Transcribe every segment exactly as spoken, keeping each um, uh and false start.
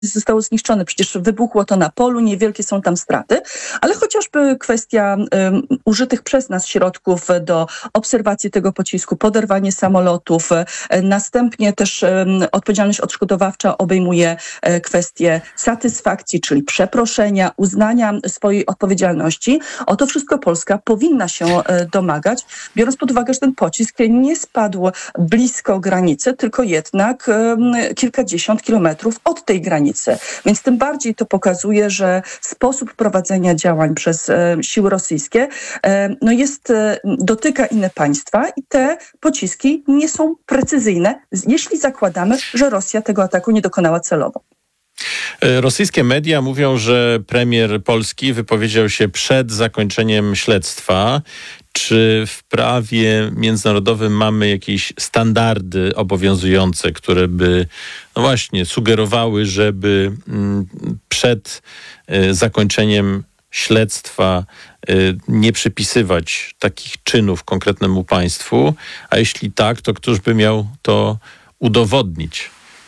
zostało zniszczone. Przecież wybuchło to na polu, niewielkie są tam straty, ale chociażby kwestia um, użytych przez nas środków do obserwacji tego pocisku, poderwanie samolotów, następnie też um, odpowiedzialność odszkodowawcza obejmuje um, kwestię satysfakcji, czyli przeproszenia, uznania swojej odpowiedzialności. O to wszystko Polska powinna się um, domagać, biorąc pod uwagę, że ten pocisk nie spadł blisko granicy, tylko jednak um, kilkadziesiąt kilometrów od tej granicy. Więc tym bardziej to pokazuje, że sposób prowadzenia działań przez e, siły rosyjskie e, no jest, e, dotyka inne państwa i te pociski nie są precyzyjne, jeśli zakładamy, że Rosja tego ataku nie dokonała celowo. Rosyjskie media mówią, że premier Polski wypowiedział się przed zakończeniem śledztwa. Czy w prawie międzynarodowym mamy jakieś standardy obowiązujące, które by, no właśnie, sugerowały, żeby przed zakończeniem śledztwa nie przypisywać takich czynów konkretnemu państwu? A jeśli tak, to któż by miał to udowodnić?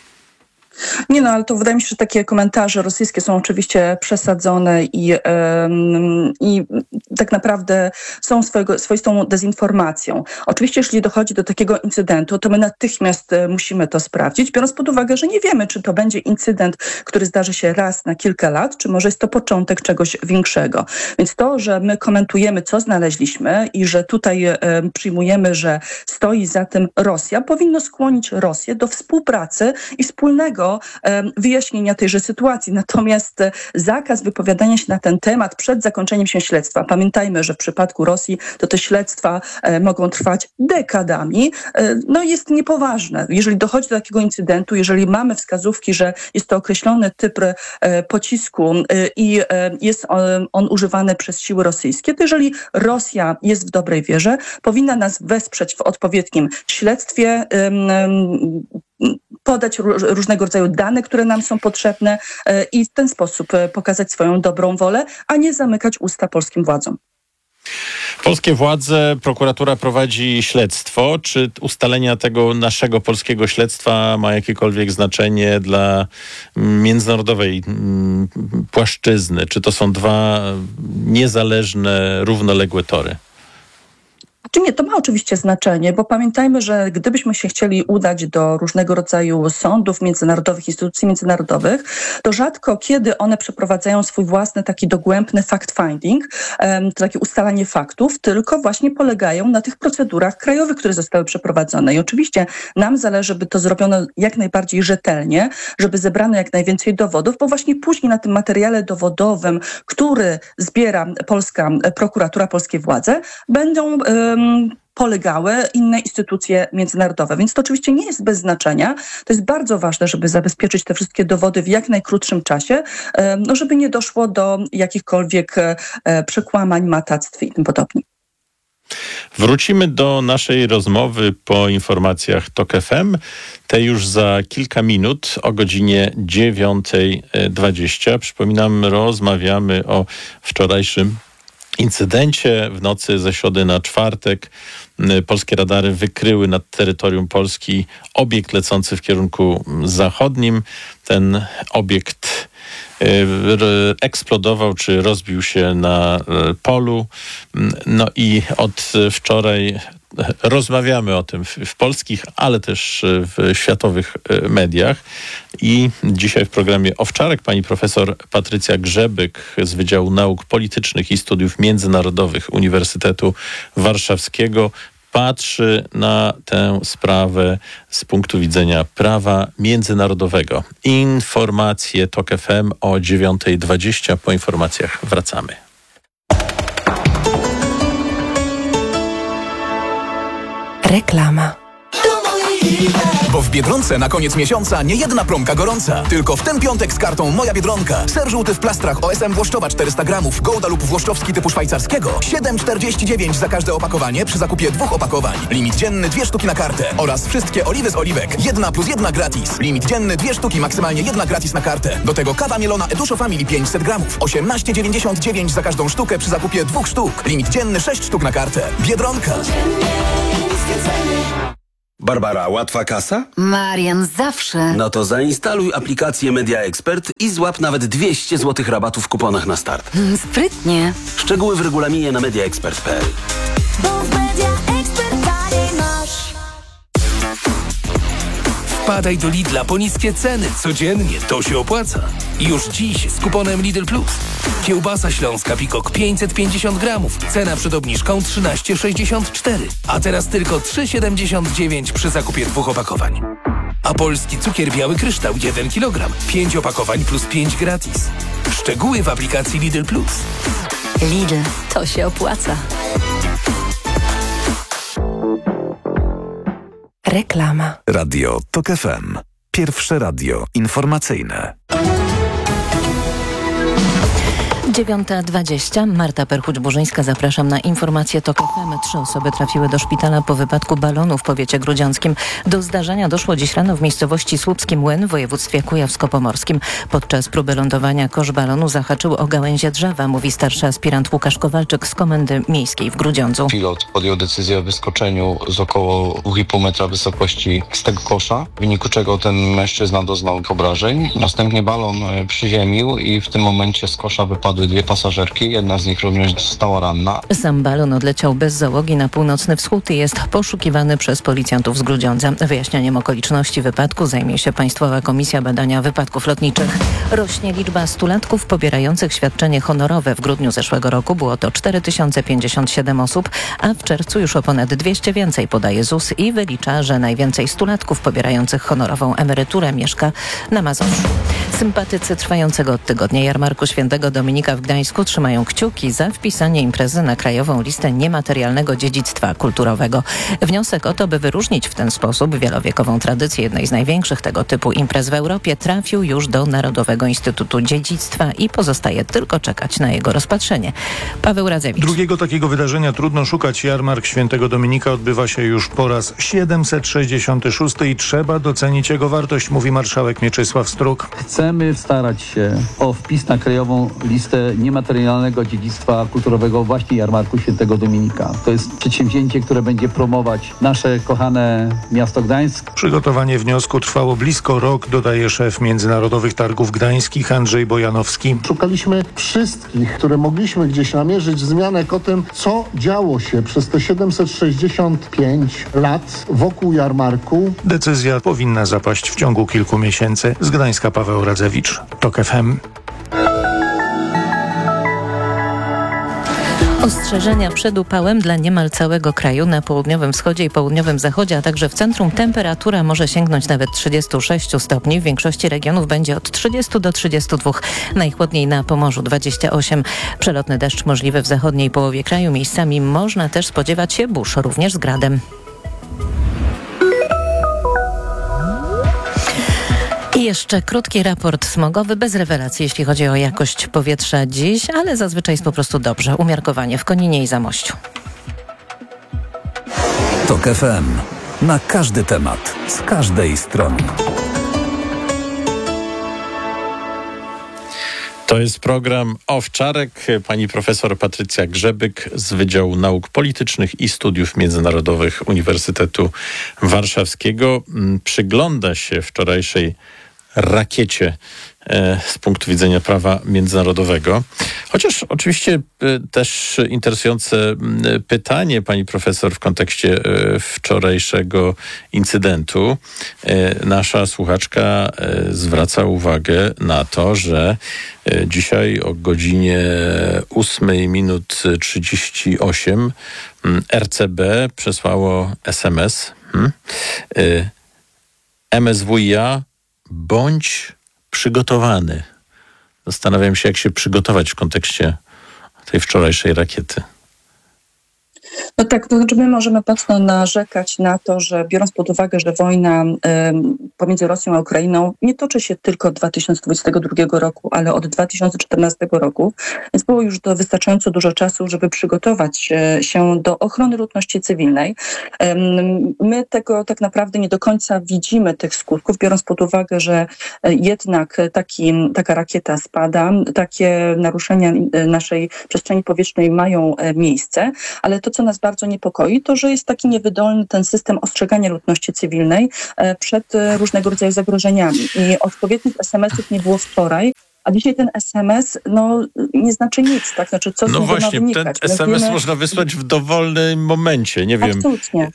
Nie no, ale to wydaje mi się, że takie komentarze rosyjskie są oczywiście przesadzone i, yy, i tak naprawdę są swojego, swoistą dezinformacją. Oczywiście, jeśli dochodzi do takiego incydentu, to my natychmiast musimy to sprawdzić, biorąc pod uwagę, że nie wiemy, czy to będzie incydent, który zdarzy się raz na kilka lat, czy może jest to początek czegoś większego. Więc to, że my komentujemy, co znaleźliśmy i że tutaj yy, przyjmujemy, że stoi za tym Rosja, powinno skłonić Rosję do współpracy i wspólnego wyjaśnienia tejże sytuacji. Natomiast zakaz wypowiadania się na ten temat przed zakończeniem się śledztwa. Pamiętajmy, że w przypadku Rosji to te śledztwa mogą trwać dekadami. No jest niepoważne. Jeżeli dochodzi do takiego incydentu, jeżeli mamy wskazówki, że jest to określony typ pocisku i jest on, on używany przez siły rosyjskie, to jeżeli Rosja jest w dobrej wierze, powinna nas wesprzeć w odpowiednim śledztwie, podać różnego rodzaju dane, które nam są potrzebne i w ten sposób pokazać swoją dobrą wolę, a nie zamykać usta polskim władzom. Polskie władze, prokuratura prowadzi śledztwo. Czy ustalenia tego naszego polskiego śledztwa ma jakiekolwiek znaczenie dla międzynarodowej płaszczyzny? Czy to są dwa niezależne, równoległe tory? Czy nie, to ma oczywiście znaczenie, bo pamiętajmy, że gdybyśmy się chcieli udać do różnego rodzaju sądów międzynarodowych, instytucji międzynarodowych, to rzadko kiedy one przeprowadzają swój własny taki dogłębny fact-finding, to takie ustalanie faktów, tylko właśnie polegają na tych procedurach krajowych, które zostały przeprowadzone. I oczywiście nam zależy, by to zrobiono jak najbardziej rzetelnie, żeby zebrano jak najwięcej dowodów, bo właśnie później na tym materiale dowodowym, który zbiera polska prokuratura, polskie władze, będą polegały inne instytucje międzynarodowe. Więc to oczywiście nie jest bez znaczenia. To jest bardzo ważne, żeby zabezpieczyć te wszystkie dowody w jak najkrótszym czasie, no żeby nie doszło do jakichkolwiek przekłamań, matactw i tym podobnie. Wrócimy do naszej rozmowy po informacjach TOK F M. Te już za kilka minut o godzinie dziewiąta dwadzieścia. Przypominam, rozmawiamy o wczorajszym incydencie. W nocy ze środy na czwartek polskie radary wykryły nad terytorium Polski obiekt lecący w kierunku zachodnim. Ten obiekt eksplodował czy rozbił się na polu. No i od wczoraj rozmawiamy o tym w, w polskich, ale też w światowych mediach. I dzisiaj w programie Owczarek pani profesor Patrycja Grzebyk z Wydziału Nauk Politycznych i Studiów Międzynarodowych Uniwersytetu Warszawskiego patrzy na tę sprawę z punktu widzenia prawa międzynarodowego. Informacje TOK F M o dziewiąta dwadzieścia. Po informacjach wracamy. Reklama. Bo w Biedronce na koniec miesiąca nie jedna promka gorąca. Tylko w ten piątek z kartą Moja Biedronka. Ser żółty w plastrach O S M Włoszczowa czterysta gramów, Gouda lub Włoszczowski typu szwajcarskiego. siedem czterdzieści dziewięć za każde opakowanie przy zakupie dwóch opakowań. Limit dzienny dwie sztuki na kartę. Oraz wszystkie oliwy z oliwek. Jedna plus jedna gratis. Limit dzienny dwie sztuki, maksymalnie jedna gratis na kartę. Do tego kawa mielona Eduszo Family pięćset gramów. osiemnaście dziewięćdziesiąt dziewięć za każdą sztukę przy zakupie dwóch sztuk. Limit dzienny sześć sztuk na kartę. Biedronka. Barbara, łatwa kasa? Marian, zawsze. No to zainstaluj aplikację Media Expert i złap nawet dwieście złotych rabatu w kuponach na start. Mm, sprytnie. Szczegóły w regulaminie na mediaexpert kropka p l. Bo w Media Expert taniej masz. Wpadaj do Lidla po niskie ceny. Codziennie to się opłaca. Już dziś z kuponem Lidl Plus. Kiełbasa śląska Pikok pięćset pięćdziesiąt gramów. Cena przed obniżką trzynaście sześćdziesiąt cztery. A teraz tylko trzy siedemdziesiąt dziewięć przy zakupie dwóch opakowań. A polski cukier biały kryształ jeden kilogram. pięć opakowań plus pięć gratis. Szczegóły w aplikacji Lidl Plus. Lidl, to się opłaca. Reklama. Radio TOK F M. Pierwsze radio informacyjne. dziewiąta dwadzieścia. Marta Perchuć-Burzyńska. Zapraszam na informacje TOK F M. Trzy osoby trafiły do szpitala po wypadku balonu w powiecie grudziąckim. Do zdarzenia doszło dziś rano w miejscowości Słupski Młyn w województwie kujawsko-pomorskim. Podczas próby lądowania kosz balonu zahaczył o gałęzie drzewa, mówi starszy aspirant Łukasz Kowalczyk z Komendy Miejskiej w Grudziądzu. Pilot podjął decyzję o wyskoczeniu z około dwa i pół metra wysokości z tego kosza, w wyniku czego ten mężczyzna doznał obrażeń. Następnie balon przyziemił i w tym momencie z kosza wypadły dwie pasażerki, jedna z nich również została ranna. Sam balon odleciał bez załogi na północny wschód i jest poszukiwany przez policjantów z Grudziądza. Wyjaśnianiem okoliczności wypadku zajmie się Państwowa Komisja Badania Wypadków Lotniczych. Rośnie liczba stulatków pobierających świadczenie honorowe. W grudniu zeszłego roku było to cztery tysiące pięćdziesiąt siedem osób, a w czerwcu już o ponad dwieście więcej, podaje Z U S i wylicza, że najwięcej stulatków pobierających honorową emeryturę mieszka na Mazowszu. Sympatycy trwającego od tygodnia jarmarku Świętego Dominika w Gdańsku trzymają kciuki za wpisanie imprezy na krajową listę niematerialnego dziedzictwa kulturowego. Wniosek o to, by wyróżnić w ten sposób wielowiekową tradycję jednej z największych tego typu imprez w Europie, trafił już do Narodowego Instytutu Dziedzictwa i pozostaje tylko czekać na jego rozpatrzenie. Paweł Radzewicz. Drugiego takiego wydarzenia trudno szukać. Jarmark Świętego Dominika odbywa się już po raz siedemset sześćdziesiąty szósty i trzeba docenić jego wartość, mówi marszałek Mieczysław Struk. Chcemy starać się o wpis na krajową listę niematerialnego dziedzictwa kulturowego właśnie Jarmarku Świętego Dominika. To jest przedsięwzięcie, które będzie promować nasze kochane miasto Gdańsk. Przygotowanie wniosku trwało blisko rok, dodaje szef Międzynarodowych Targów Gdańskich Andrzej Bojanowski. Szukaliśmy wszystkich, które mogliśmy gdzieś namierzyć wzmianek o tym, co działo się przez te siedemset sześćdziesiąt pięć lat wokół jarmarku. Decyzja powinna zapaść w ciągu kilku miesięcy. Z Gdańska Paweł Radzewicz, TOK F M. Ostrzeżenia przed upałem dla niemal całego kraju. Na południowym wschodzie i południowym zachodzie, a także w centrum temperatura może sięgnąć nawet trzydziestu sześciu stopni. W większości regionów będzie od trzydziestu do trzydziestu dwóch. Najchłodniej na Pomorzu dwadzieścia osiem. Przelotny deszcz możliwy w zachodniej połowie kraju. Miejscami można też spodziewać się burz, również z gradem. I jeszcze krótki raport smogowy, bez rewelacji, jeśli chodzi o jakość powietrza dziś, ale zazwyczaj jest po prostu dobrze. Umiarkowanie w Koninie i Zamościu. TOK F M. Na każdy temat, z każdej strony. To jest program Owczarek. Pani profesor Patrycja Grzebyk z Wydziału Nauk Politycznych i Studiów Międzynarodowych Uniwersytetu Warszawskiego przygląda się wczorajszej rakiecie e, z punktu widzenia prawa międzynarodowego. Chociaż oczywiście e, też interesujące e, pytanie pani profesor w kontekście e, wczorajszego incydentu. E, nasza słuchaczka e, zwraca uwagę na to, że e, dzisiaj o godzinie ósmej minut trzydzieści osiem R C B przesłało S M S. Hmm, e, M S W I A bądź przygotowany. Zastanawiam się, jak się przygotować w kontekście tej wczorajszej rakiety. No tak, to znaczy my możemy mocno narzekać na to, że biorąc pod uwagę, że wojna y, pomiędzy Rosją a Ukrainą nie toczy się tylko od dwa tysiące dwudziestego drugiego roku, ale od dwa tysiące czternastego roku, więc było już to wystarczająco dużo czasu, żeby przygotować y, się do ochrony ludności cywilnej. Y, my tego tak naprawdę nie do końca widzimy, tych skutków, biorąc pod uwagę, że y, jednak taki, taka rakieta spada, takie naruszenia y, naszej przestrzeni powietrznej mają y, miejsce, ale to, co co nas bardzo niepokoi, to że jest taki niewydolny ten system ostrzegania ludności cywilnej przed różnego rodzaju zagrożeniami. I odpowiednich es em esów nie było wczoraj. A dzisiaj ten es em es no, nie znaczy nic, tak? Znaczy, co z no niego właśnie, ma wynikać? ten es em es wiemy... można wysłać w dowolnym momencie, nie wiem, Absolutnie.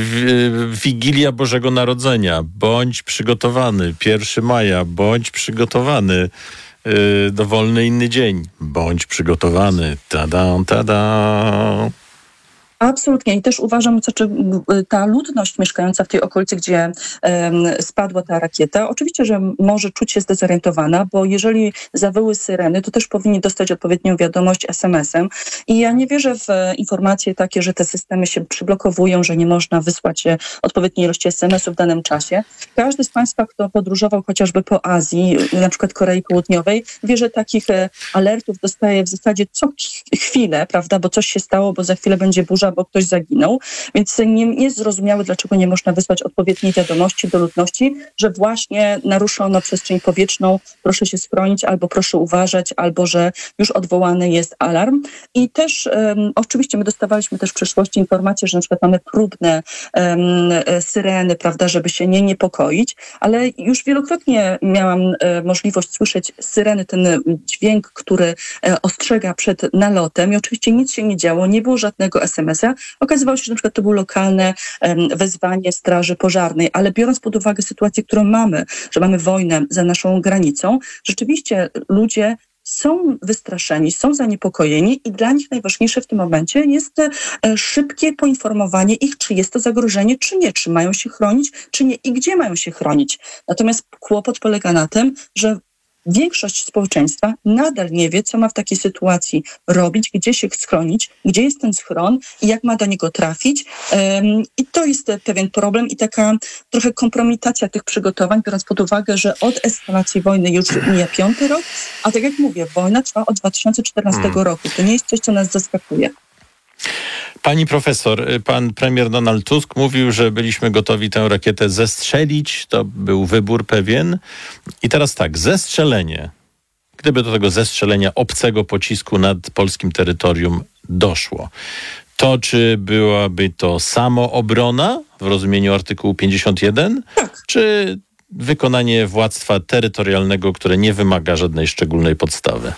W, Wigilia Bożego Narodzenia, bądź przygotowany, pierwszego maja, bądź przygotowany, yy, dowolny inny dzień, bądź przygotowany, tada, tada. Absolutnie. I też uważam, że ta ludność mieszkająca w tej okolicy, gdzie um, spadła ta rakieta, oczywiście, że może czuć się zdezorientowana, bo jeżeli zawyły syreny, to też powinni dostać odpowiednią wiadomość es em esem. I ja nie wierzę w informacje takie, że te systemy się przyblokowują, że nie można wysłać odpowiedniej ilości es em esów w danym czasie. Każdy z Państwa, kto podróżował chociażby po Azji, na przykład Korei Południowej, wie, że takich alertów dostaje w zasadzie co chwilę, prawda, bo coś się stało, bo za chwilę będzie burza, bo ktoś zaginął, więc nie, nie jest zrozumiałe, dlaczego nie można wysłać odpowiedniej wiadomości do ludności, że właśnie naruszono przestrzeń powietrzną, proszę się schronić, albo proszę uważać, albo że już odwołany jest alarm. I też um, oczywiście my dostawaliśmy też w przeszłości informacje, że na przykład mamy próbne um, syreny, prawda, żeby się nie niepokoić, ale już wielokrotnie miałam um, możliwość słyszeć syreny, ten dźwięk, który um, ostrzega przed nalotem i oczywiście nic się nie działo, nie było żadnego es em esa. Okazywało się, że na przykład to było lokalne um, wezwanie straży pożarnej, ale biorąc pod uwagę sytuację, którą mamy, że mamy wojnę za naszą granicą, rzeczywiście ludzie są wystraszeni, są zaniepokojeni i dla nich najważniejsze w tym momencie jest e, szybkie poinformowanie ich, czy jest to zagrożenie, czy nie, czy mają się chronić, czy nie i gdzie mają się chronić. Natomiast kłopot polega na tym, że większość społeczeństwa nadal nie wie, co ma w takiej sytuacji robić, gdzie się schronić, gdzie jest ten schron i jak ma do niego trafić. Um, I to jest pewien problem i taka trochę kompromitacja tych przygotowań, biorąc pod uwagę, że od eskalacji wojny już mija piąty rok, a tak jak mówię, wojna trwa od dwa tysiące czternastego hmm. roku. To nie jest coś, co nas zaskakuje. Pani profesor, pan premier Donald Tusk mówił, że byliśmy gotowi tę rakietę zestrzelić. To był wybór pewien. I teraz tak, zestrzelenie. Gdyby do tego zestrzelenia obcego pocisku nad polskim terytorium doszło, to czy byłaby to samoobrona w rozumieniu artykułu pięćdziesiąt jeden, tak. czy wykonanie władztwa terytorialnego, które nie wymaga żadnej szczególnej podstawy?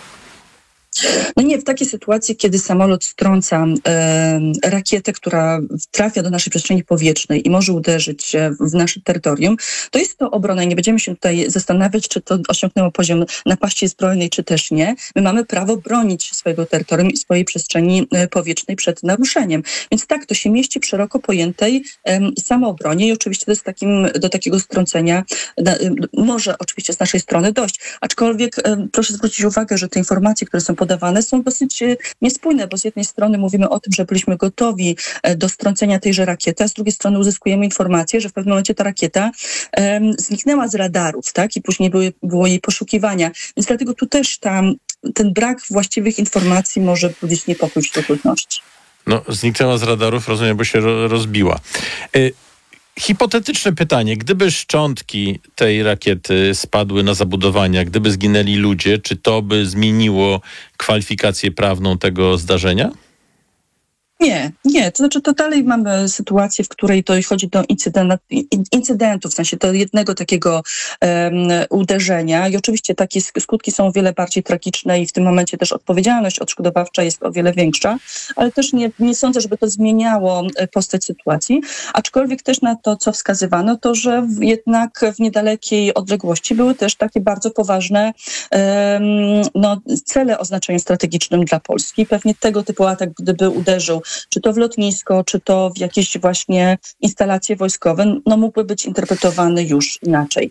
No nie, w takiej sytuacji, kiedy samolot strąca e, rakietę, która trafia do naszej przestrzeni powietrznej i może uderzyć w nasze terytorium, to jest to obrona i nie będziemy się tutaj zastanawiać, czy to osiągnęło poziom napaści zbrojnej, czy też nie. My mamy prawo bronić swojego terytorium i swojej przestrzeni powietrznej przed naruszeniem. Więc tak, to się mieści w szeroko pojętej e, samoobronie i oczywiście to jest takim, do takiego strącenia da, może oczywiście z naszej strony dojść. Aczkolwiek e, proszę zwrócić uwagę, że te informacje, które są podawane, są dosyć niespójne, bo z jednej strony mówimy o tym, że byliśmy gotowi do strącenia tejże rakiety, a z drugiej strony uzyskujemy informację, że w pewnym momencie ta rakieta um, zniknęła z radarów, tak? I później były, było jej poszukiwania. Więc dlatego tu też tam ten brak właściwych informacji może budzić niepokój wśród ludności. No, zniknęła z radarów, rozumiem, bo się ro- rozbiła. Y- Hipotetyczne pytanie. Gdyby szczątki tej rakiety spadły na zabudowania, gdyby zginęli ludzie, czy to by zmieniło kwalifikację prawną tego zdarzenia? Nie, nie. To znaczy, to dalej mamy sytuację, w której to chodzi do incydent, incydentów, w sensie do jednego takiego um, uderzenia i oczywiście takie skutki są o wiele bardziej tragiczne i w tym momencie też odpowiedzialność odszkodowawcza jest o wiele większa, ale też nie, nie sądzę, żeby to zmieniało postać sytuacji, aczkolwiek też na to, co wskazywano, to, że jednak w niedalekiej odległości były też takie bardzo poważne um, no, cele o znaczeniu strategicznym dla Polski. Pewnie tego typu atak, gdyby uderzył czy to w lotnisko, czy to w jakieś właśnie instalacje wojskowe, no mógłby być interpretowany już inaczej.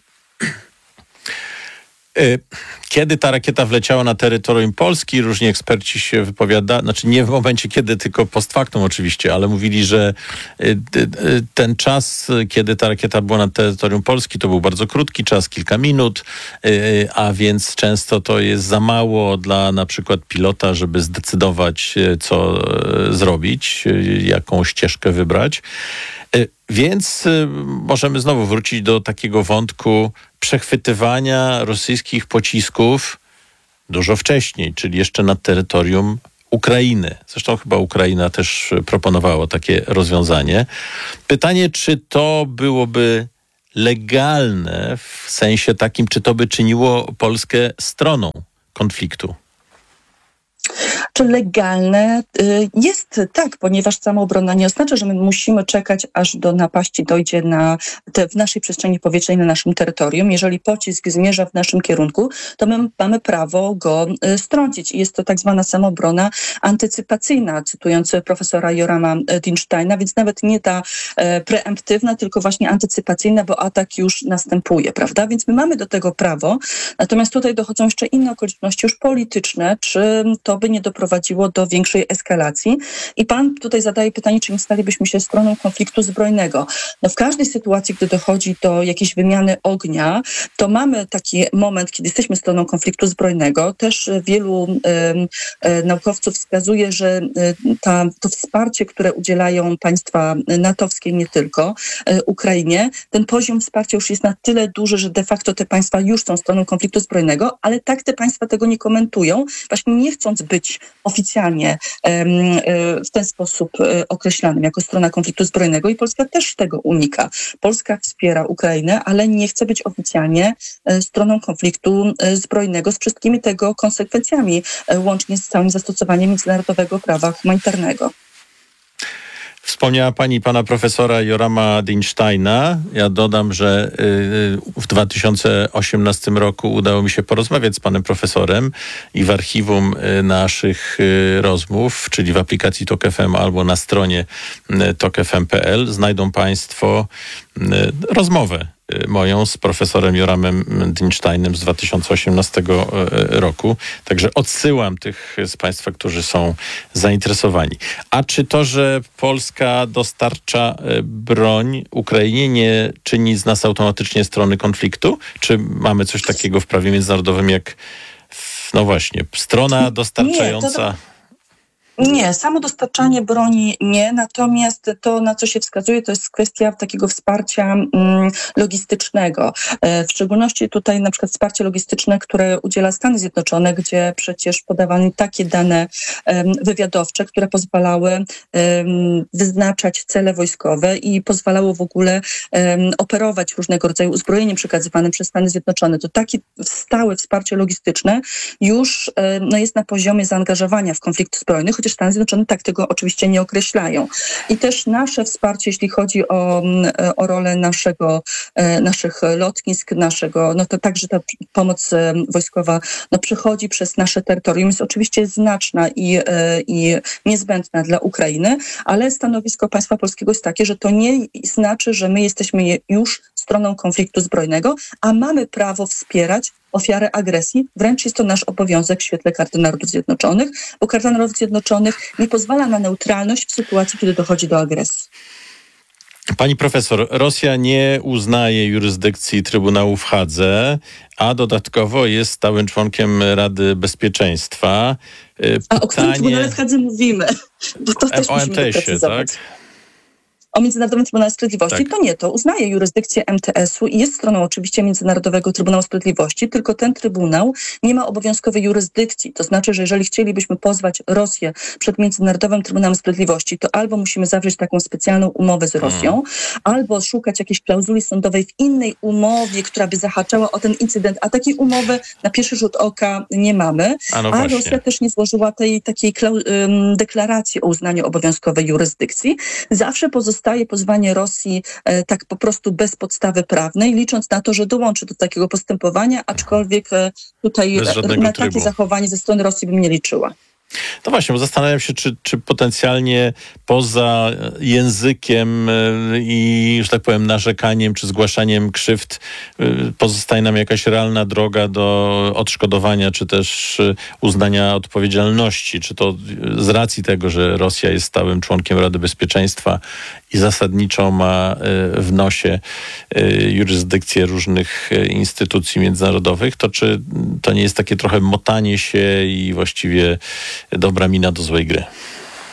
Kiedy ta rakieta wleciała na terytorium Polski, różni eksperci się wypowiadali, znaczy nie w momencie kiedy, tylko post factum oczywiście, ale mówili, że ten czas, kiedy ta rakieta była na terytorium Polski, to był bardzo krótki czas, kilka minut, a więc często to jest za mało dla na przykład pilota, żeby zdecydować, co zrobić, jaką ścieżkę wybrać. Więc możemy znowu wrócić do takiego wątku przechwytywania rosyjskich pocisków dużo wcześniej, czyli jeszcze nad terytorium Ukrainy. Zresztą chyba Ukraina też proponowała takie rozwiązanie. Pytanie, czy to byłoby legalne w sensie takim, czy to by czyniło Polskę stroną konfliktu? Czy legalne? Jest tak, ponieważ samoobrona nie oznacza, że my musimy czekać, aż do napaści dojdzie na te, w naszej przestrzeni powietrznej, na naszym terytorium. Jeżeli pocisk zmierza w naszym kierunku, to my mamy prawo go strącić. I jest to tak zwana samoobrona antycypacyjna, cytując profesora Jorama Dinsteina, więc nawet nie ta preemptywna, tylko właśnie antycypacyjna, bo atak już następuje, prawda? Więc my mamy do tego prawo. Natomiast tutaj dochodzą jeszcze inne okoliczności już polityczne, czy to by nie doprowadziło do większej eskalacji. I pan tutaj zadaje pytanie, czy nie stalibyśmy się stroną konfliktu zbrojnego. No w każdej sytuacji, gdy dochodzi do jakiejś wymiany ognia, to mamy taki moment, kiedy jesteśmy stroną konfliktu zbrojnego. Też wielu y, y, naukowców wskazuje, że y, ta, to wsparcie, które udzielają państwa natowskie, nie tylko y, Ukrainie, ten poziom wsparcia już jest na tyle duży, że de facto te państwa już są stroną konfliktu zbrojnego, ale tak te państwa tego nie komentują, właśnie nie chcąc być oficjalnie w ten sposób określanym jako strona konfliktu zbrojnego i Polska też tego unika. Polska wspiera Ukrainę, ale nie chce być oficjalnie stroną konfliktu zbrojnego z wszystkimi tego konsekwencjami, łącznie z całym zastosowaniem międzynarodowego prawa humanitarnego. Wspomniała pani pana profesora Jorama Dinsteina. Ja dodam, że w dwa tysiące osiemnastym roku udało mi się porozmawiać z panem profesorem i w archiwum naszych rozmów, czyli w aplikacji Tok F M albo na stronie tok f m kropka p l znajdą państwo rozmowę moją z profesorem Joramem Dinsteinem z dwa tysiące osiemnastego roku. Także odsyłam tych z państwa, którzy są zainteresowani. A czy to, że Polska dostarcza broń Ukrainie, nie czyni z nas automatycznie strony konfliktu? Czy mamy coś takiego w prawie międzynarodowym jak, no właśnie, strona dostarczająca... Nie, to to... Nie, samo dostarczanie broni nie, natomiast to, na co się wskazuje, to jest kwestia takiego wsparcia mm, logistycznego. E, w szczególności tutaj na przykład wsparcie logistyczne, które udziela Stany Zjednoczone, gdzie przecież podawano takie dane um, wywiadowcze, które pozwalały um, wyznaczać cele wojskowe i pozwalało w ogóle um, operować różnego rodzaju uzbrojeniem przekazywanym przez Stany Zjednoczone. To takie stałe wsparcie logistyczne już um, no jest na poziomie zaangażowania w konflikt zbrojny, chociaż Stany Zjednoczone tak tego oczywiście nie określają. I też nasze wsparcie, jeśli chodzi o, o rolę naszego, naszych lotnisk, naszego, no to także ta pomoc wojskowa no, przechodzi przez nasze terytorium, jest oczywiście znaczna i, i niezbędna dla Ukrainy, ale stanowisko państwa polskiego jest takie, że to nie znaczy, że my jesteśmy już stroną konfliktu zbrojnego, a mamy prawo wspierać ofiarę agresji. Wręcz jest to nasz obowiązek w świetle Karty Narodów Zjednoczonych, bo Karta Narodów Zjednoczonych nie pozwala na neutralność w sytuacji, kiedy dochodzi do agresji. Pani profesor, Rosja nie uznaje jurysdykcji Trybunału w Hadze, a dodatkowo jest stałym członkiem Rady Bezpieczeństwa. Pytanie... A o którym Trybunale w Hadze mówimy? Bo to też o musimy M T S-ie, doprecyzować. tak? O Międzynarodowym Trybunale Sprawiedliwości, tak. To nie, to uznaje jurysdykcję M T S-u i jest stroną oczywiście Międzynarodowego Trybunału Sprawiedliwości, tylko ten Trybunał nie ma obowiązkowej jurysdykcji. To znaczy, że jeżeli chcielibyśmy pozwać Rosję przed Międzynarodowym Trybunałem Sprawiedliwości, to albo musimy zawrzeć taką specjalną umowę z Rosją, hmm. albo szukać jakiejś klauzuli sądowej w innej umowie, która by zahaczała o ten incydent, a takiej umowy na pierwszy rzut oka nie mamy. A, no a właśnie. Rosja też nie złożyła tej takiej klau- um, deklaracji o uznaniu obowiązkowej jurysdykcji. Zawsze pozostaje Staje pozwanie Rosji e, tak po prostu bez podstawy prawnej, licząc na to, że dołączy do takiego postępowania, aczkolwiek e, tutaj e, na takie zachowanie ze strony Rosji bym nie liczyła. No właśnie, bo zastanawiam się, czy, czy potencjalnie poza językiem i, że tak powiem, narzekaniem czy zgłaszaniem krzywd pozostaje nam jakaś realna droga do odszkodowania, czy też uznania odpowiedzialności. Czy to z racji tego, że Rosja jest stałym członkiem Rady Bezpieczeństwa i zasadniczo ma w nosie jurysdykcję różnych instytucji międzynarodowych, to czy to nie jest takie trochę motanie się i właściwie dobra mina do złej gry?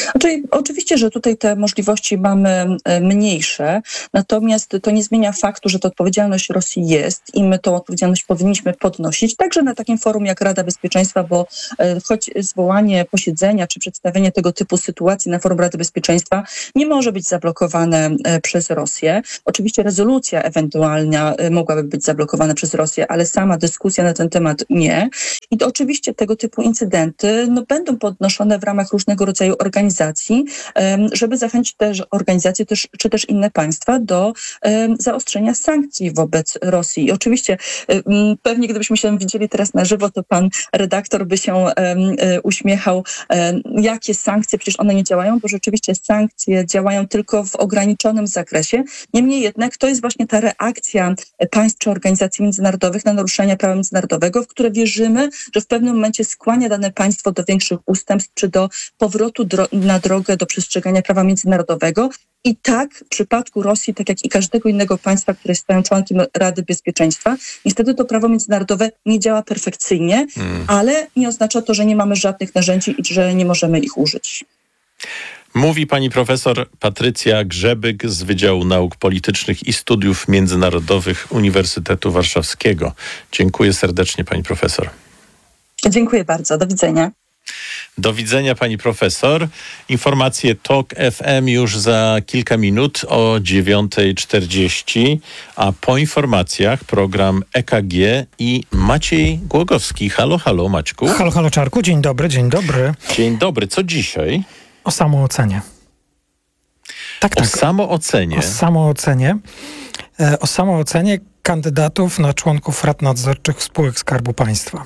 Znaczy, oczywiście, że tutaj te możliwości mamy mniejsze, natomiast to nie zmienia faktu, że to odpowiedzialność Rosji jest i my tą odpowiedzialność powinniśmy podnosić, także na takim forum jak Rada Bezpieczeństwa, bo choć zwołanie posiedzenia czy przedstawienie tego typu sytuacji na forum Rady Bezpieczeństwa nie może być zablokowane przez Rosję. Oczywiście rezolucja ewentualna mogłaby być zablokowana przez Rosję, ale sama dyskusja na ten temat nie. I to oczywiście tego typu incydenty no, będą podnoszone w ramach różnego rodzaju organizacji, żeby zachęcić też organizacje też, czy też inne państwa do zaostrzenia sankcji wobec Rosji. I oczywiście pewnie gdybyśmy się widzieli teraz na żywo, to pan redaktor by się uśmiechał, jakie sankcje, przecież one nie działają, bo rzeczywiście sankcje działają tylko w ograniczonym zakresie. Niemniej jednak to jest właśnie ta reakcja państw czy organizacji międzynarodowych na naruszenia prawa międzynarodowego, w które wierzymy, że w pewnym momencie skłania dane państwo do większych ustępstw czy do powrotu dro- na drogę do przestrzegania prawa międzynarodowego. I tak w przypadku Rosji, tak jak i każdego innego państwa, które stają członkiem Rady Bezpieczeństwa, niestety to prawo międzynarodowe nie działa perfekcyjnie, hmm. ale nie oznacza to, że nie mamy żadnych narzędzi i że nie możemy ich użyć. Mówi pani profesor Patrycja Grzebyk z Wydziału Nauk Politycznych i Studiów Międzynarodowych Uniwersytetu Warszawskiego. Dziękuję serdecznie pani profesor. Dziękuję bardzo. Do widzenia. Do widzenia pani profesor. Informacje TOK F M już za kilka minut o dziewiąta czterdzieści, a po informacjach program E K G i Maciej Głogowski. Halo, halo Maćku. Halo, halo Czarku. Dzień dobry, dzień dobry. Dzień dobry. Co dzisiaj? O samoocenie. Tak, o tak. samoocenie. O samoocenie. E, o samoocenie kandydatów na członków rad nadzorczych spółek Skarbu Państwa.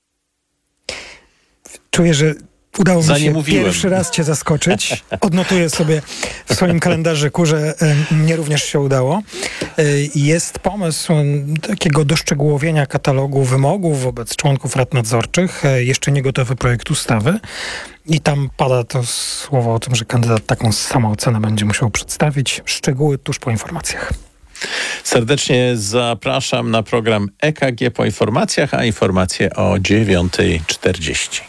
Czuję, że udało mi się mówiłem. pierwszy raz cię zaskoczyć. Odnotuję sobie w swoim kalendarzyku, że y, mnie również się udało. Y, jest pomysł takiego doszczegółowienia katalogu wymogów wobec członków rad nadzorczych. Y, jeszcze nie gotowy projekt ustawy. I tam pada to słowo o tym, że kandydat taką samoocenę będzie musiał przedstawić. Szczegóły tuż po informacjach. Serdecznie zapraszam na program E K G po informacjach, a informacje o dziewiąta czterdzieści.